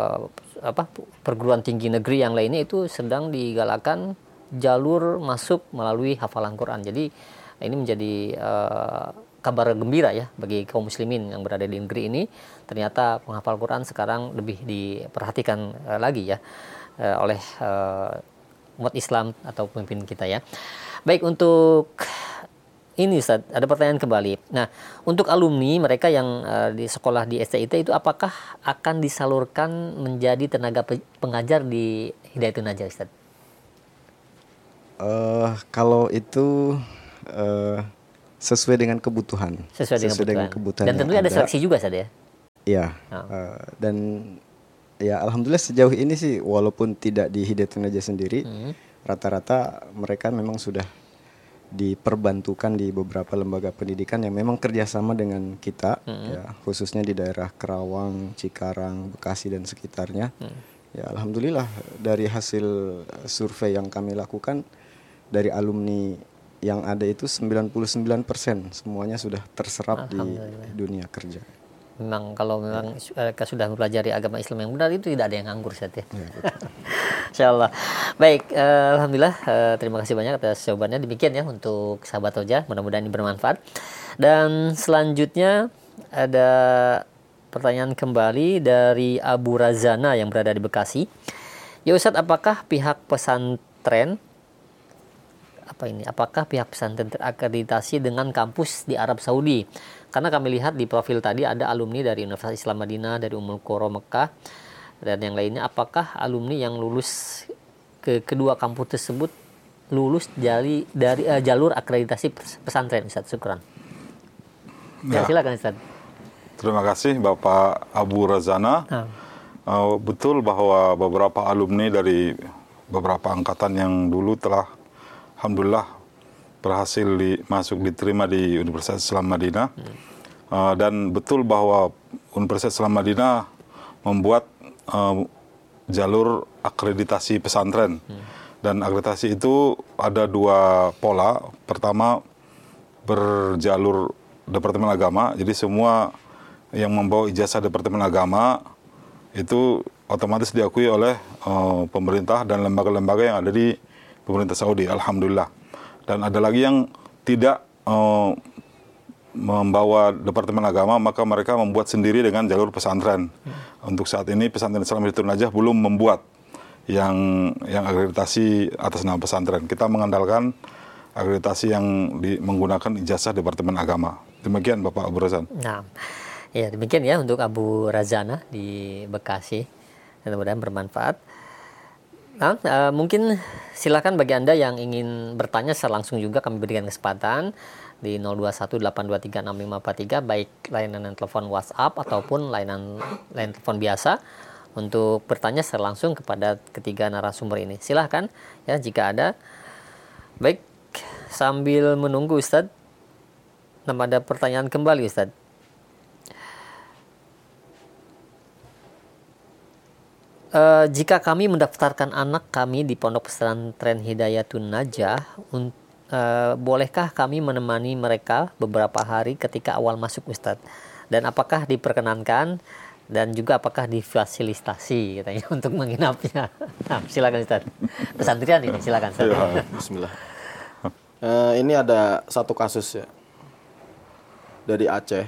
S1: perguruan tinggi negeri yang lainnya itu sedang digalakkan jalur masuk melalui hafalan Quran. Jadi ini menjadi kabar gembira ya bagi kaum muslimin yang berada di negeri ini. Ternyata penghafal Quran sekarang lebih diperhatikan lagi ya oleh umat Islam atau pemimpin kita ya. Baik, untuk ini Ustaz, ada pertanyaan kembali. Nah, untuk alumni mereka yang di sekolah di STIT itu apakah akan disalurkan menjadi tenaga pengajar di Hidayatun Najah, Ustaz?
S3: Kalau itu sesuai dengan kebutuhan.
S1: Sesuai dengan kebutuhan. Dan
S3: yang
S1: tentunya ada seleksi juga Ustaz ya.
S3: Iya. Dan ya alhamdulillah sejauh ini sih walaupun tidak di Hidayatun Najah sendiri, rata-rata mereka memang sudah diperbantukan di beberapa lembaga pendidikan yang memang kerjasama dengan kita, ya, khususnya di daerah Kerawang, Cikarang, Bekasi dan sekitarnya. Ya alhamdulillah dari hasil survei yang kami lakukan, dari alumni yang ada itu 99% semuanya sudah terserap di dunia kerja.
S1: Memang kalau memang mereka sudah mempelajari agama Islam yang benar itu tidak ada yang nganggur Ustaz ya. Insyaallah. Baik, alhamdulillah terima kasih banyak atas jawabannya. Demikian ya untuk sahabat Roja, mudah-mudahan ini bermanfaat. Dan selanjutnya ada pertanyaan kembali dari Abu Razana yang berada di Bekasi. Ya Ustaz, apakah pihak pesantren terakreditasi dengan kampus di Arab Saudi? Karena kami lihat di profil tadi ada alumni dari Universitas Islam Madinah, dari Ummul Qura Mekah, dan yang lainnya. Apakah alumni yang lulus ke kedua kampus tersebut lulus dari jalur akreditasi pesantren, Ustaz? Syukran. Ya, silakan Ustaz.
S4: Terima kasih Bapak Abu Razana. Betul bahwa beberapa alumni dari beberapa angkatan yang dulu telah alhamdulillah berhasil masuk diterima di Universitas Islam Madinah. Dan betul bahwa Universitas Islam Madinah membuat jalur akreditasi pesantren. Dan akreditasi itu ada dua pola. Pertama, berjalur Departemen Agama. Jadi semua yang membawa ijazah Departemen Agama itu otomatis diakui oleh pemerintah dan lembaga-lembaga yang ada di pemerintah Saudi, alhamdulillah. Dan ada lagi yang tidak membawa Departemen Agama, maka mereka membuat sendiri dengan jalur pesantren. Untuk saat ini pesantren Islam Hidayatun Najah belum membuat yang akreditasi atas nama pesantren. Kita mengandalkan akreditasi yang menggunakan ijazah Departemen Agama. Demikian Bapak Abu Razan.
S1: Nah, ya demikian ya untuk Abu Razana di Bekasi. Mudah-mudahan bermanfaat. Nah, mungkin silakan bagi Anda yang ingin bertanya secara langsung juga kami berikan kesempatan di 0218236543, baik layanan telepon WhatsApp ataupun layanan telepon biasa untuk bertanya secara langsung kepada ketiga narasumber ini. Silahkan ya jika ada. Baik, sambil menunggu Ustadz, ada pertanyaan kembali Ustadz. Jika kami mendaftarkan anak kami di Pondok Pesantren Hidayatun Najah, bolehkah kami menemani mereka beberapa hari ketika awal masuk Ustadz? Dan apakah diperkenankan dan juga apakah difasilitasi katanya untuk menginapnya? Nah, silakan Ustadz. Pesantren ini silakan Ustadz.
S2: Ya, bismillah. Ini ada satu kasus ya dari Aceh.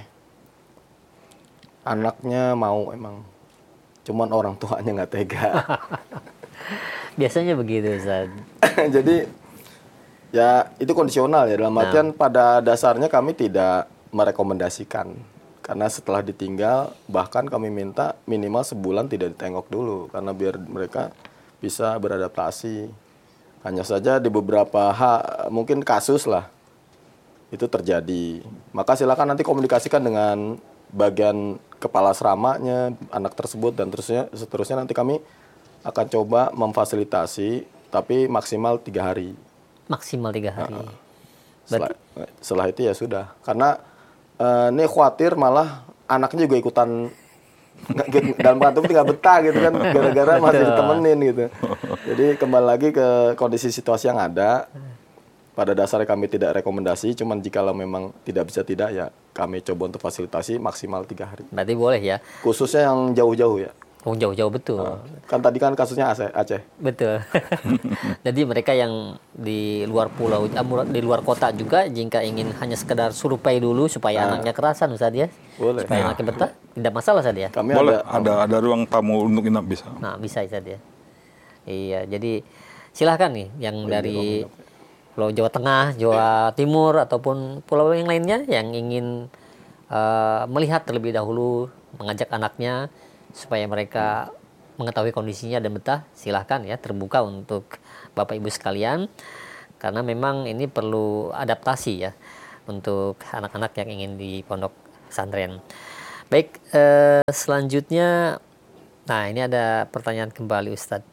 S2: Anaknya mau emang, cuman orang tuanya nggak tega.
S1: Biasanya begitu Ustaz.
S2: Jadi ya itu kondisional ya, dalam artian pada dasarnya kami tidak merekomendasikan. Karena setelah ditinggal bahkan kami minta minimal sebulan tidak ditengok dulu, karena biar mereka bisa beradaptasi. Hanya saja di beberapa mungkin kasus lah itu terjadi. Maka silakan nanti komunikasikan dengan bagian kepala asramanya anak tersebut, dan seterusnya nanti kami akan coba memfasilitasi, tapi maksimal 3 hari.
S1: Maksimal 3 hari.
S2: Setelah itu ya sudah. Karena ini khawatir malah anaknya juga ikutan dalam kantor nggak betah gitu kan, gara-gara masih ditemenin gitu. Jadi kembali lagi ke kondisi situasi yang ada. Pada dasarnya kami tidak rekomendasi, cuman jikalau memang tidak bisa ya kami coba untuk fasilitasi maksimal 3 hari.
S1: Berarti boleh ya?
S2: Khususnya yang jauh-jauh ya.
S1: Oh, jauh-jauh betul.
S2: Kan tadi kan kasusnya Aceh.
S1: Betul. Jadi mereka yang di luar pulau, di luar kota juga, jika ingin hanya sekedar survei dulu supaya anaknya kerasan Ustaz ya.
S2: Boleh.
S1: Supaya anaknya betah, tidak masalah Ustaz ya.
S2: Kami
S4: boleh, ada ruang tamu untuk inap bisa.
S1: Nah, bisa Ustaz ya. Iya, jadi silahkan nih yang dari Pulau Jawa Tengah, Jawa Timur, ataupun pulau yang lainnya yang ingin melihat terlebih dahulu, mengajak anaknya supaya mereka mengetahui kondisinya dan betah, silahkan ya, terbuka untuk Bapak Ibu sekalian. karena memang ini perlu adaptasi ya untuk anak-anak yang ingin di pondok pesantren. Baik, selanjutnya, nah ini ada pertanyaan kembali Ustadz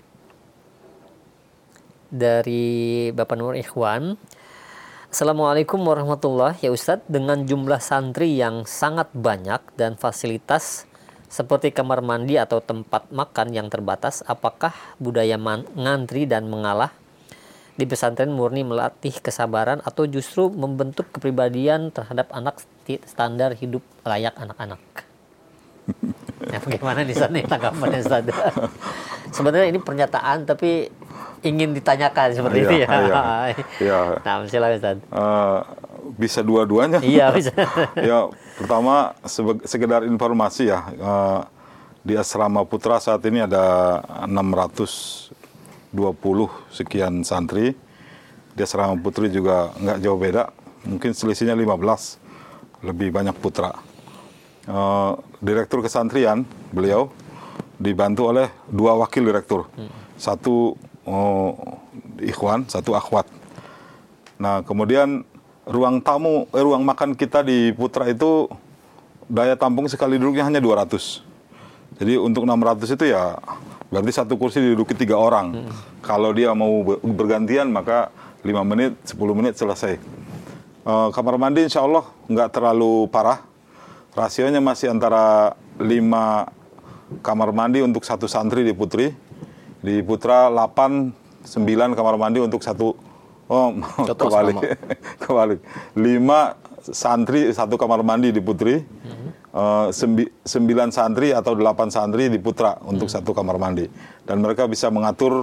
S1: dari Bapak Nur Ikhwan. Assalamualaikum warahmatullahi ya Ustadz, dengan jumlah santri yang sangat banyak dan fasilitas seperti kamar mandi atau tempat makan yang terbatas, apakah budaya ngantri dan mengalah di pesantren murni melatih kesabaran atau justru membentuk kepribadian terhadap anak standar hidup layak anak-anak? Nah, bagaimana di sana tanggapannya Ustaz? Sebenarnya ini pernyataan tapi ingin ditanyakan seperti itu ya.
S4: Iya.
S1: Nah, silakan Ustaz.
S4: Bisa dua-duanya.
S1: Iya, bisa.
S4: Ya, pertama sekedar informasi ya. Di Asrama Putra saat ini ada 620 sekian santri. Di Asrama Putri juga nggak jauh beda. Mungkin selisihnya 15. Lebih banyak putra. Direktur kesantrian beliau dibantu oleh 2 wakil direktur. Satu ikhwan, satu akhwat. Nah, kemudian ruang makan kita di Putra itu daya tampung sekali duduknya hanya 200. Jadi untuk 600 itu ya berarti satu kursi diduduki 3 orang. Kalau dia mau bergantian maka 5 menit, 10 menit selesai. Kamar mandi insya Allah nggak terlalu parah. Rasionya masih antara 5 kamar mandi untuk satu santri di Putri. Di Putra 8, 9 kamar mandi untuk satu. Oh, kebalik. 5 santri satu kamar mandi di Putri. 9 santri atau 8 santri di Putra untuk satu kamar mandi. Dan mereka bisa mengatur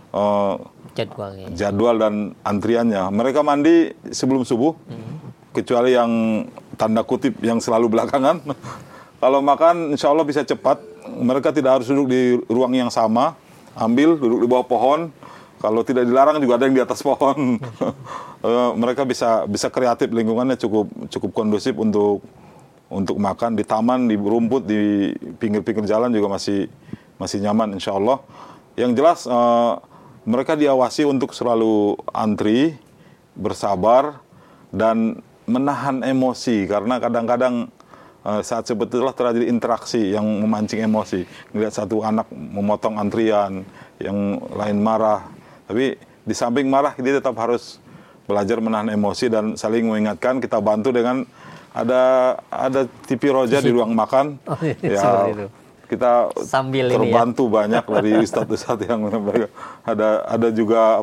S4: jadwal dan antriannya. Mereka mandi sebelum subuh, kecuali yang tanda kutip yang selalu belakangan. Kalau makan insya Allah bisa cepat. Mereka tidak harus duduk di ruang yang sama. Ambil, duduk di bawah pohon. Kalau tidak dilarang juga ada yang di atas pohon. Mereka bisa kreatif, lingkungannya cukup kondusif untuk makan. Di taman, di rumput, di pinggir-pinggir jalan juga masih nyaman insya Allah. Yang jelas mereka diawasi untuk selalu antri, bersabar, dan menahan emosi. Karena kadang-kadang saat sebetulnya terjadi interaksi yang memancing emosi. Melihat satu anak memotong antrian, yang lain marah. Tapi di samping marah, dia tetap harus belajar menahan emosi dan saling mengingatkan. Kita bantu dengan ada TV roja di ruang makan. Ya, kita
S1: sambil
S4: terbantu banyak dari ustadz-ustadz yang ada juga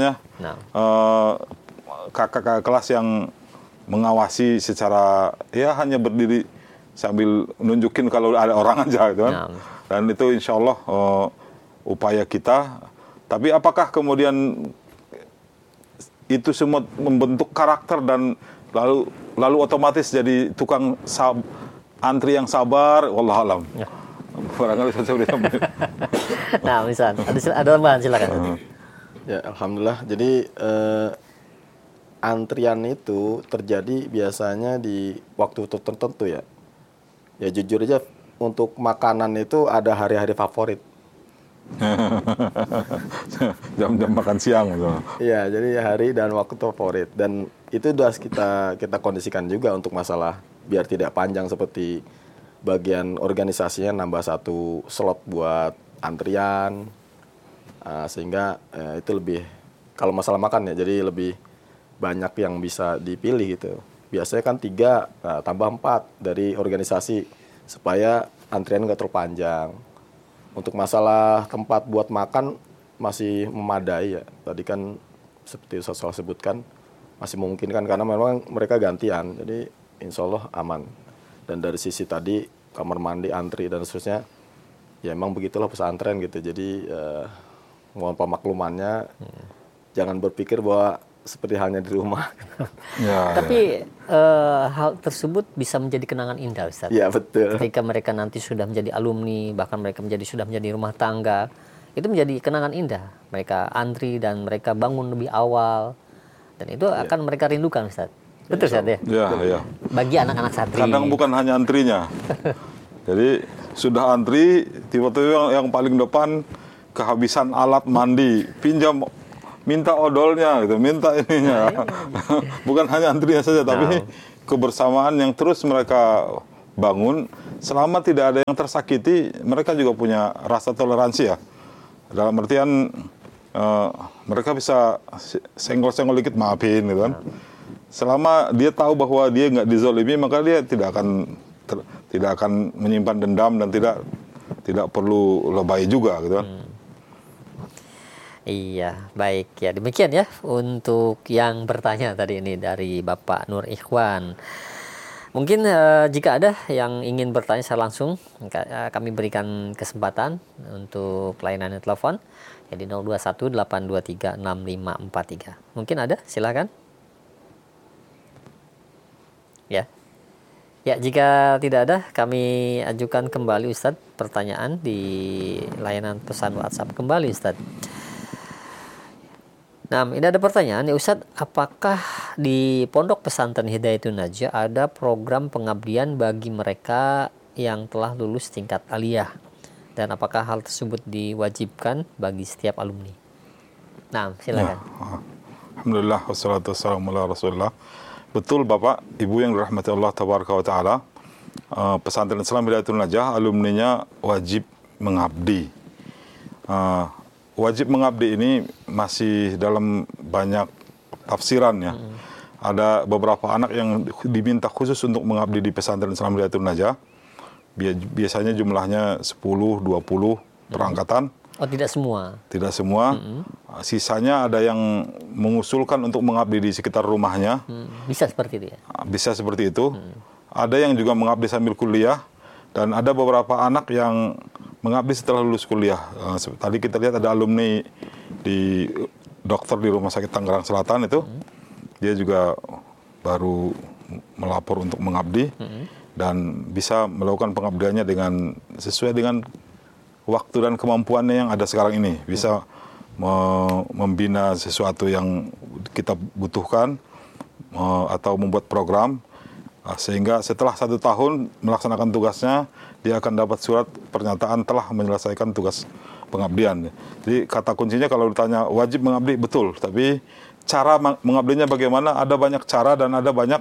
S4: kakak-kakak kelas yang mengawasi secara hanya berdiri sambil nunjukin kalau ada orang aja gitu kan. Dan itu insya Allah upaya kita. Tapi apakah kemudian itu semua membentuk karakter dan lalu otomatis jadi tukang antri yang sabar? Wallahualam. Barangkali saya boleh tambah.
S1: Nah, misal ada tambahan silakan.
S2: Ya, alhamdulillah. Jadi antrian itu terjadi biasanya di waktu tertentu ya. Ya jujur aja untuk makanan itu ada hari-hari favorit.
S4: Jam-jam makan siang gitu.
S2: Iya, jadi hari dan waktu favorit, dan itu sudah kita kondisikan juga untuk masalah biar tidak panjang seperti bagian organisasinya nambah 1 slot buat antrian, sehingga itu lebih, kalau masalah makan ya, jadi lebih banyak yang bisa dipilih gitu. Biasanya kan 3 tambah 4 dari organisasi supaya antrian nggak terlalu panjang. Untuk masalah tempat buat makan masih memadai ya. Tadi kan seperti Ustaz sebutkan masih mungkin kan karena memang mereka gantian. Jadi insya Allah aman. Dan dari sisi tadi kamar mandi, antri dan seterusnya, ya emang begitulah pesantren gitu. Jadi mohon pemaklumannya, jangan berpikir bahwa seperti halnya di rumah.
S1: Tapi hal tersebut bisa menjadi kenangan indah, Ustaz.
S2: Iya, betul.
S1: Ketika mereka nanti sudah menjadi alumni, bahkan mereka sudah menjadi rumah tangga, itu menjadi kenangan indah. Mereka antri dan mereka bangun lebih awal, dan itu akan mereka rindukan, Ustaz. Betul, Ustaz ya?
S4: Iya.
S1: Bagi anak-anak santri.
S4: Kadang bukan hanya antrinya. Jadi sudah antri, tiba-tiba yang paling depan kehabisan alat mandi, pinjam minta odolnya gitu, minta ininya. Bukan hanya antrinya saja, tapi kebersamaan yang terus mereka bangun. Selama tidak ada yang tersakiti, mereka juga punya rasa toleransi ya. Dalam artian mereka bisa senggol-senggol dikit, maafin gitu kan. Selama dia tahu bahwa dia nggak dizolimi, maka dia tidak akan menyimpan dendam dan tidak perlu lebay juga gitu kan.
S1: Iya, baik ya. Demikian ya untuk yang bertanya tadi ini dari Bapak Nur Ikhwan. Mungkin jika ada yang ingin bertanya secara langsung, kami berikan kesempatan untuk layanan telepon ya di 0218236543. Mungkin ada, silakan. Ya. Ya, jika tidak ada, kami ajukan kembali Ustadz pertanyaan di layanan pesan WhatsApp kembali Ustadz. Nah, ini ada pertanyaan ya Ustadz, apakah di Pondok Pesantren Hidayatun Najah ada program pengabdian bagi mereka yang telah lulus tingkat aliyah? Dan apakah hal tersebut diwajibkan bagi setiap alumni? Nah, silakan.
S4: Ya, alhamdulillah wassalatu wassalamu ala Rasulillah. Betul Bapak, Ibu yang dirahmati Allah tabaraka wa taala. Pesantren Islam Hidayatun Najah alumninya wajib mengabdi. Wajib mengabdi ini masih dalam banyak tafsiran ya. Ada beberapa anak yang diminta khusus untuk mengabdi di pesantren Islam Hidayatun Najah. Biasanya jumlahnya 10, 20 perangkatan.
S1: Oh, tidak semua?
S4: Tidak semua. Sisanya ada yang mengusulkan untuk mengabdi di sekitar rumahnya.
S1: Bisa seperti itu ya?
S4: Bisa seperti itu. Ada yang juga mengabdi sambil kuliah. Dan ada beberapa anak yang mengabdi setelah lulus kuliah. Tadi kita lihat ada alumni di dokter di Rumah Sakit Tangerang Selatan itu. Dia juga baru melapor untuk mengabdi. Dan bisa melakukan pengabdiannya sesuai dengan waktu dan kemampuannya yang ada sekarang ini. Bisa membina sesuatu yang kita butuhkan atau membuat program. Sehingga setelah 1 tahun melaksanakan tugasnya, dia akan dapat surat pernyataan telah menyelesaikan tugas pengabdian. Jadi kata kuncinya kalau ditanya wajib mengabdi, betul. Tapi cara mengabdinya bagaimana, ada banyak cara dan ada banyak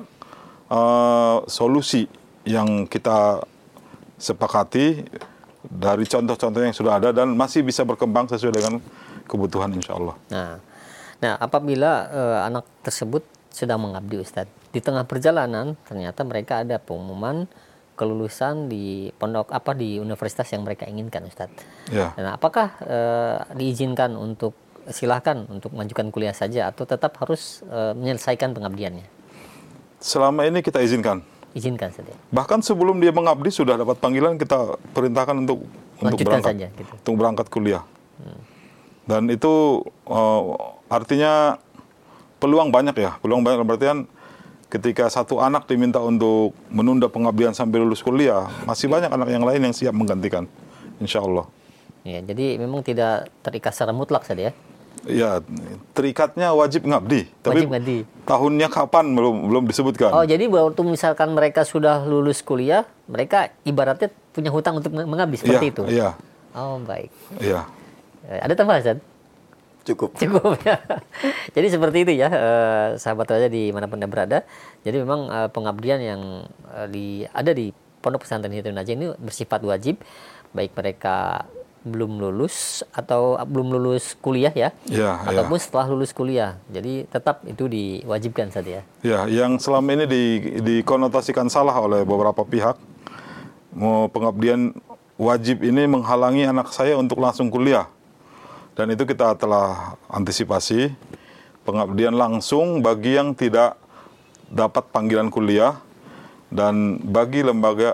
S4: solusi yang kita sepakati dari contoh-contoh yang sudah ada dan masih bisa berkembang sesuai dengan kebutuhan insya Allah.
S1: Nah apabila anak tersebut sedang mengabdi Ustadz, di tengah perjalanan ternyata mereka ada pengumuman kelulusan di pondok di universitas yang mereka inginkan Ustadz.
S4: Ya.
S1: Nah, apakah diizinkan untuk silahkan untuk mengajukan kuliah saja atau tetap harus menyelesaikan pengabdiannya?
S4: Selama ini kita izinkan.
S1: Izinkan saja.
S4: Bahkan sebelum dia mengabdi sudah dapat panggilan, kita perintahkan untuk berangkat
S1: saja, gitu.
S4: Untuk berangkat kuliah. Dan itu artinya peluang banyak ya. Peluang banyak berarti kan ketika satu anak diminta untuk menunda pengabdian sampai lulus kuliah, masih banyak anak yang lain yang siap menggantikan, insya Allah.
S1: Ya, jadi memang tidak terikat secara mutlak saja ya?
S4: Ya, terikatnya wajib ngabdi. Tapi
S1: wajib ngabdi.
S4: Tahunnya kapan belum disebutkan.
S1: Oh, jadi waktu misalkan mereka sudah lulus kuliah, mereka ibaratnya punya hutang untuk mengabdi seperti itu?
S4: Iya.
S1: Oh, baik.
S4: Iya.
S1: Ada tambahan, Ustaz? Cukup ya. Jadi seperti itu ya, sahabat raja di manapun Anda berada. Jadi memang pengabdian yang ada di Pondok Pesantren Hidayatun Najah ini bersifat wajib, baik mereka belum lulus atau belum lulus kuliah ya, ataupun setelah lulus kuliah. Jadi tetap itu diwajibkan saja ya. Ya,
S4: yang selama ini dikonotasikan salah oleh beberapa pihak, pengabdian wajib ini menghalangi anak saya untuk langsung kuliah. Dan itu kita telah antisipasi, pengabdian langsung bagi yang tidak dapat panggilan kuliah, dan bagi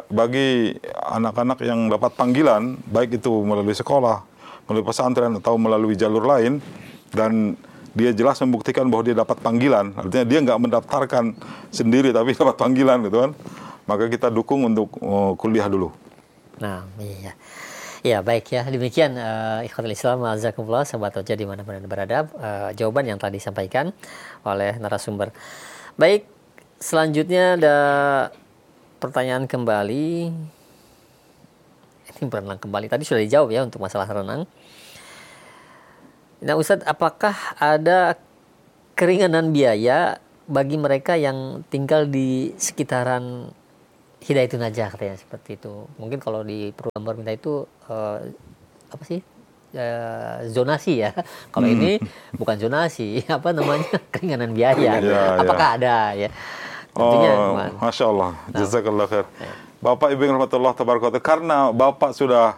S4: anak-anak yang dapat panggilan, baik itu melalui sekolah, melalui pesantren atau melalui jalur lain, dan dia jelas membuktikan bahwa dia dapat panggilan, artinya dia nggak mendaftarkan sendiri tapi dapat panggilan gitu kan, maka kita dukung untuk kuliah dulu.
S1: Nah, iya. Ya, baik ya. Demikian ikhwatul Islam, azakumullah, sahabat Roja dimanapun Anda berada, jawaban yang telah disampaikan oleh narasumber. Baik, selanjutnya ada pertanyaan kembali. Ini berenang kembali. Tadi sudah dijawab ya untuk masalah renang. Nah, Ustadz, apakah ada keringanan biaya bagi mereka yang tinggal di sekitaran Hidayatun Najah katanya seperti itu. Mungkin kalau di program pemerintah itu apa sih? Zonasi ya. Kalau ini bukan zonasi, apa namanya? Keringanan biaya. Apakah ada ya? Tentunya,
S4: Masya Allah, jazakallah khair. Bapak Ibu yang rahmatullah tabarakatuh, karena Bapak sudah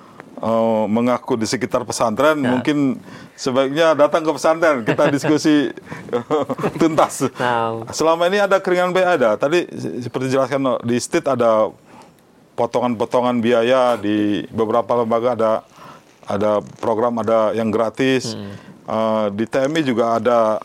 S4: mengaku di sekitar pesantren, mungkin sebaiknya datang ke pesantren, kita diskusi tuntas. Selama ini ada keringanan biaya, ada. Tadi seperti dijelaskan di state ada potongan-potongan biaya, di beberapa lembaga ada program, ada yang gratis. Di TMI juga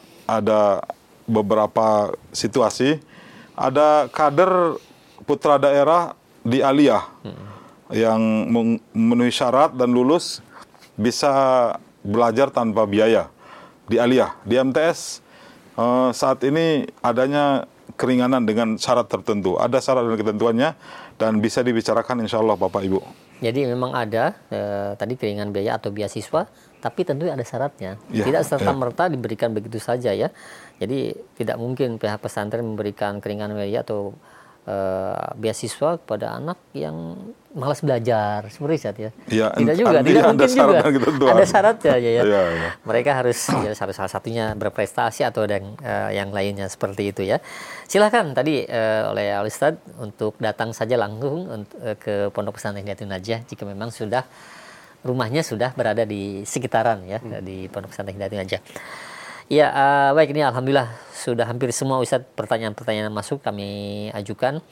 S4: ada beberapa situasi. Ada kader putra daerah di Aliyah yang memenuhi syarat dan lulus bisa belajar tanpa biaya di Aliyah. Di MTS saat ini adanya keringanan dengan syarat tertentu. Ada syarat dan ketentuannya dan bisa dibicarakan insya Allah Bapak Ibu.
S1: Jadi memang ada tadi keringanan biaya atau beasiswa, tapi tentu ada syaratnya. Tidak serta-merta diberikan begitu saja ya. Jadi tidak mungkin pihak pesantren memberikan keringanan biaya atau beasiswa kepada anak yang malas belajar seperti itu ya. Tidak juga, tidak mungkin juga. Ada syaratnya ya. Mereka harus salah satunya berprestasi atau yang lainnya seperti itu ya. Silakan tadi oleh Al Ustadz untuk datang saja langsung ke Pondok Pesantren Hidayatun Najah jika memang rumahnya sudah berada di sekitaran ya di Pondok Pesantren Hidayatun Najah. Ya, baik, ini alhamdulillah sudah hampir semua Ustadz pertanyaan-pertanyaan masuk kami ajukan,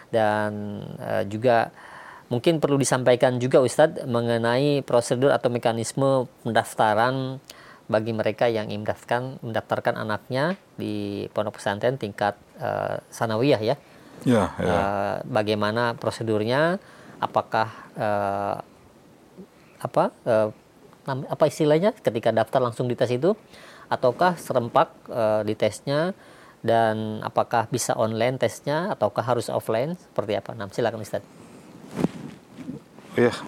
S1: dan juga mungkin perlu disampaikan juga Ustadz mengenai prosedur atau mekanisme pendaftaran bagi mereka yang ingin mendaftarkan anaknya di pondok pesantren tingkat sanawiyah ya. Bagaimana prosedurnya? Apakah apa istilahnya ketika daftar langsung dites itu? Ataukah serempak di tesnya, dan apakah bisa online tesnya ataukah harus offline, seperti apa? Nah, silakan Ustaz.
S4: Iya.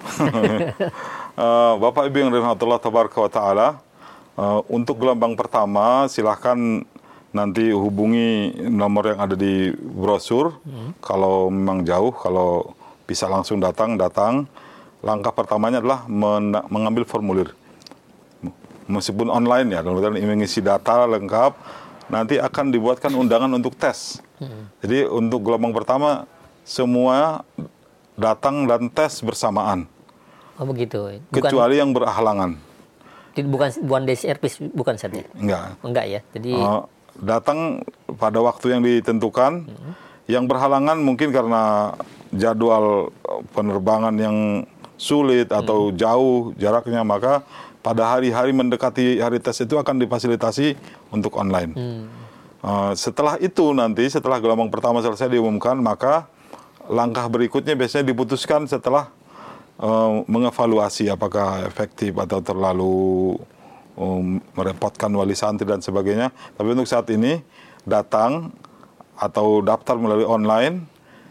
S4: Bapak Ibu yang dirahmati tabaraka wa taala, untuk gelombang pertama silahkan nanti hubungi nomor yang ada di brosur. Kalau memang jauh, kalau bisa langsung datang. Langkah pertamanya adalah mengambil formulir. Meskipun online ya, kemudian mengisi data lengkap, nanti akan dibuatkan undangan untuk tes. Jadi untuk gelombang pertama semua datang dan tes bersamaan.
S1: Oh begitu.
S4: Kecuali yang berhalangan.
S1: Bukan DCR, bukan saja. Enggak ya. Jadi
S4: datang pada waktu yang ditentukan. Yang berhalangan mungkin karena jadwal penerbangan yang sulit atau jauh jaraknya, maka pada hari-hari mendekati hari tes itu akan difasilitasi untuk online. Setelah itu nanti, setelah gelombang pertama selesai diumumkan, maka langkah berikutnya biasanya diputuskan setelah mengevaluasi apakah efektif atau terlalu merepotkan wali santri dan sebagainya. Tapi untuk saat ini datang atau daftar melalui online,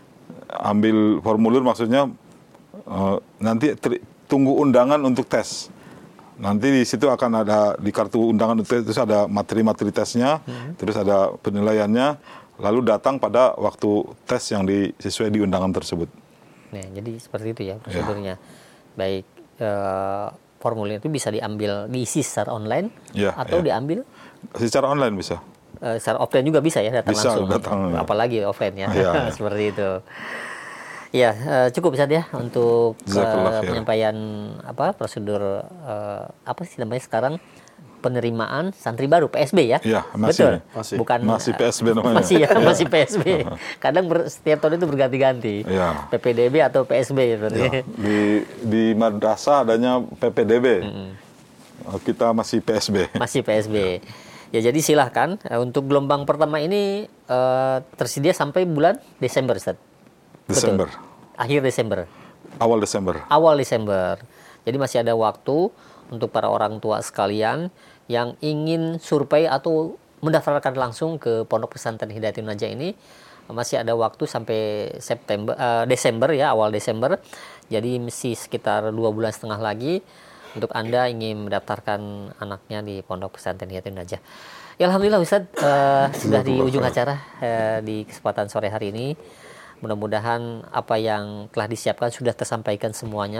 S4: ambil formulir, maksudnya nanti tunggu undangan untuk tes. Nanti di situ akan ada di kartu undangan itu terus ada materi-materi tesnya, terus ada penilaiannya, lalu datang pada waktu tes yang sesuai di undangan tersebut.
S1: Nah, jadi seperti itu ya prosedurnya. Baik, formulir itu bisa diisi secara online atau diambil
S4: secara online bisa.
S1: Secara offline juga bisa ya, datang
S4: bisa,
S1: langsung. Apalagi offline ya, seperti itu. Ya, cukup Ustaz ya untuk penyampaian prosedur apa sih namanya sekarang, penerimaan santri baru PSB ya.
S4: Iya, masih.
S1: Betul.
S4: Masih PSB namanya.
S1: Masih PSB. Kadang setiap tahun itu berganti-ganti. PPDB atau PSB berarti.
S4: Di madrasah adanya PPDB. Kita masih PSB.
S1: Masih PSB. Ya, jadi silahkan untuk gelombang pertama ini tersedia sampai bulan Desember Ustaz.
S4: Desember.
S1: Betul. Akhir Desember.
S4: Awal Desember.
S1: Awal Desember. Jadi masih ada waktu untuk para orang tua sekalian yang ingin survei atau mendaftarkan langsung ke Pondok Pesantren Hidayatun Najah ini. Masih ada waktu sampai Desember ya, awal Desember. Jadi masih sekitar 2,5 bulan lagi untuk Anda ingin mendaftarkan anaknya di Pondok Pesantren Hidayatul Najah. Ya, alhamdulillah Ustadz, sudah di ujung acara di kesempatan sore hari ini. Mudah-mudahan apa yang telah disiapkan sudah tersampaikan semuanya.